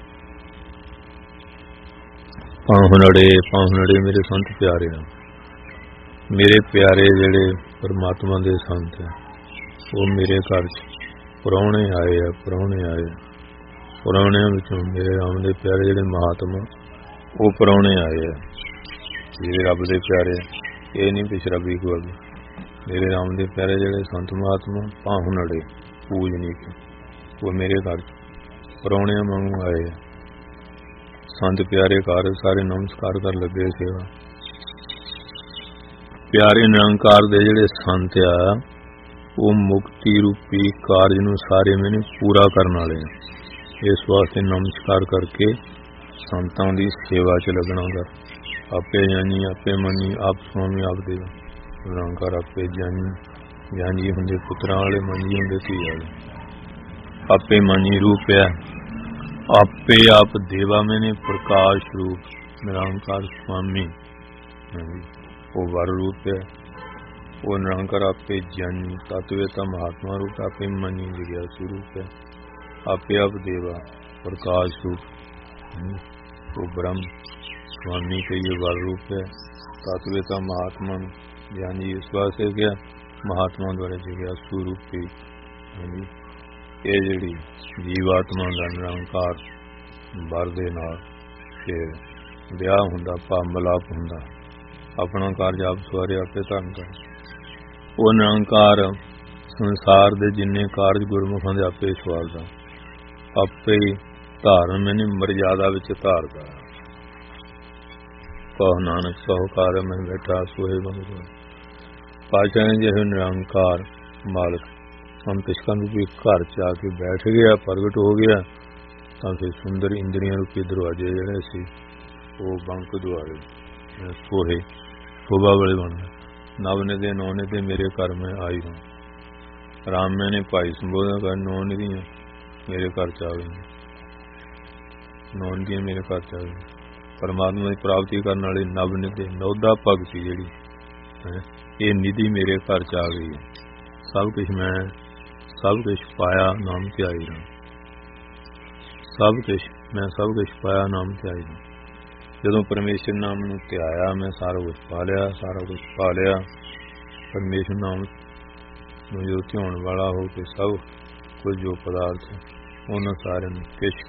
ਪਾਹੁਣੜੇ ਮੇਰੇ ਸੰਤ ਪਿਆਰੇ ਆ, ਮੇਰੇ ਪਿਆਰੇ ਜਿਹੜੇ ਪਰਮਾਤਮਾ ਦੇ ਸੰਤ ਆ, ਉਹ ਮੇਰੇ ਘਰ 'ਚ ਪ੍ਰਾਹੁਣੇ ਆਏ ਆ। ਪ੍ਰਾਹੁਣਿਆਂ ਵਿੱਚੋਂ ਮੇਰੇ ਰਾਮ ਦੇ ਪਿਆਰੇ ਜਿਹੜੇ ਮਹਾਤਮਾ, ਉਹ ਪ੍ਰਾਹੁਣੇ ਆਏ ਆ। ਜਿਹੜੇ ਰੱਬ ਦੇ ਪਿਆਰੇ, ਇਹ ਨਹੀਂ ਪਿਛਰਬੀ ਕੋਲ, ਮੇਰੇ ਰਾਮ ਦੇ ਪਿਆਰੇ ਜਿਹੜੇ ਸੰਤ ਮਹਾਤਮਾ ਪਾਹੁਣੜੇ ਪੂਜਨੀਕ, ਉਹ ਮੇਰੇ ਘਰ 'ਚ ਪ੍ਰਾਹੁਣਿਆਂ ਵਾਂਗੂ ਆਏ ਆ। ਸੰਤ ਪਿਆਰੇ ਘਰ ਸਾਰੇ ਨਮਸਕਾਰ ਕਰ ਲੱਗੇ ਸੇਵਾ। ਪਿਆਰੇ ਨਿਰੰਕਾਰ ਦੇ ਜਿਹੜੇ ਸੰਤ ਆ, ਉਹ ਮੁਕਤੀ ਰੂਪੀ ਕਾਰਜ ਨੂੰ ਸਾਰੇ ਮੈਨੇ ਪੂਰਾ ਕਰਨ ਵਾਲੇ ਆ। ਇਸ ਵਾਸਤੇ ਨਮਸਕਾਰ ਕਰਕੇ ਸੰਤਾਂ ਦੀ ਸੇਵਾ 'ਚ ਲੱਗਣਾ ਕਰ। ਆਪੇ ਜਾਨੀ ਆਪੇ ਮੰਨੀ, ਆਪ ਸੁਆਮੀ ਆਪ ਦੇਵਾ। ਨਿਰੰਕਾਰ ਆਪੇ ਜਾਨੀ ਹੁੰਦੇ ਪੁੱਤਰਾਂ ਵਾਲੇ, ਮੰਨੀ ਹੁੰਦੇ ਧੀ ਵਾਲੇ। ਆਪੇ ਮੰਨੀ ਰੂਪ ਹੈ, ਆਪੇ ਆਪ ਦੇਵਾ ਮੈਨੇ ਪ੍ਰਕਾਸ਼ ਰੂਪ ਨਿਰੰਕਾਰ ਸੁਆਮੀ, ਉਹ ਵਰ ਰੂਪ ਹੈ। ਉਹ ਨਿਰੰਕਾਰ ਆਪੇ ਜਾਨੀ ਤਤਵੇਤਾ ਮਹਾਤਮਾ ਰੂਪ, ਆਪੇ ਮੰਨੀ ਜਿਗਿਆਸੂ ਰੂਪ ਹੈ। ਆਪੇ ਆਪ ਦੇਵਾ ਪ੍ਰਕਾਸ਼ ਰੂਪ, ਉਹ ਬ੍ਰਹਮ ਸੁਆਮੀ ਕਹੀਏ ਵਰ ਰੂਪ ਹੈ। ਤਤਵੇਤਾ ਮਹਾਤਮਾ ਜਾਨੀ ਇਸ ਵਾਸਤੇ ਕਿਹਾ ਮਹਾਤਮਾ ਦੁਆਰਾ ਜਿਗਿਆਸੂ ਰੂਪੀ। ਇਹ ਜਿਹੜੀ ਜੀਵਾਤਮਾ ਦਾ ਨਿਰੰਕਾਰ ਵਰ ਦੇ ਨਾਲ ਫਿਰ ਵਿਆਹ ਹੁੰਦਾ, ਭਾਵ ਮਿਲਾਪ ਹੁੰਦਾ। ਆਪਣਾ ਕਾਰਜ ਆਪ ਸਵਾਰੇ ਆਪੇ ਧਰਨ ਕਰ। ਉਹ ਨਿਰੰਕਾਰ ਸੰਸਾਰ ਦੇ ਜਿੰਨੇ ਕਾਰਜ ਗੁਰਮੁਖਾਂ ਦੇ ਆਪੇ ਸਵਾਰਦਾ, ਆਪੇ ਧਾਰਨ ਮੈਨੇ ਮਰਜ਼ਾਦਾ ਵਿੱਚ ਧਾਰਦਾ। ਕਹੋ ਨਾਨਕ ਸਹੁ ਕਾਰ ਮੈਂ ਬੈਠਾ ਸੋਹੇ ਬੰਦ। ਪਾਤਸ਼ਾਹ ਨੇ ਜਿਹੇ ਨਿਰੰਕਾਰ ਮਾਲਕ ਸੰਤ ਸਿਕੰਦ ਵੀ ਘਰ 'ਚ ਆ ਕੇ ਬੈਠ ਗਿਆ, ਪ੍ਰਗਟ ਹੋ ਗਿਆ, ਤਾਂ ਫਿਰ ਸੁੰਦਰ ਇੰਦਰੀਆਂ ਰੂਪੀ ਦਰਵਾਜ਼ੇ ਜਿਹੜੇ ਸੀ ਉਹ ਬੰਕ ਦੁਆਰੇ ਸੋਹੇ ਸ਼ੋਭਾ ਵਾਲੇ ਬਣ ਗਏ। ਨਵ ਨਿਧੇ ਨੌ ਨਿਧੇ ਮੇਰੇ ਘਰ ਮੈਂ ਆਈ ਹਾਂ। ਰਾਮ ਮੈਨੇ ਭਾਈ ਸੰਬੋਧਨ ਕਰ, ਨੌ ਨਿਧੀਆਂ ਮੇਰੇ ਘਰ 'ਚ ਆ ਗਈਆਂ, ਨੌ ਨਿਧੀਆਂ ਮੇਰੇ ਘਰ 'ਚ ਆ ਗਈਆਂ। ਪਰਮਾਤਮਾ ਦੀ ਪ੍ਰਾਪਤੀ ਕਰਨ ਵਾਲੇ ਨਵ ਨਿਧੇ ਨੌਦਾ ਭਗਤੀ ਜਿਹੜੀ ਇਹ ਨਿਧੀ ਮੇਰੇ ਘਰ 'ਚ ਆ ਗਈ ਹੈ। ਸਭ ਕੁਛ ਪਾਇਆ ਨਾਮ ਧਿਆਈ ਰਾਮ। ਮੈਂ ਸਭ ਕੁਛ ਪਾਇਆ ਨਾਮ ਧਿਆਈ ਰਾਮ। ਜਦੋਂ ਪਰਮੇਸ਼ਰ ਨਾਮ ਨੂੰ ਧਿਆਇਆ, ਮੈਂ ਸਾਰਾ ਕੁਛ ਪਾ ਲਿਆ। ਪਰਮੇਸ਼ਰ ਨਾਮ ਨੂੰ ਜਦੋਂ ਧਿਆਉਣ ਵਾਲਾ ਹੋ ਕੇ ਸਭ ਕੁਝ ਜੋ ਪਦਾਰਥ ਉਹਨਾਂ ਸਾਰਿਆਂ ਨੂੰ ਪੇਸ਼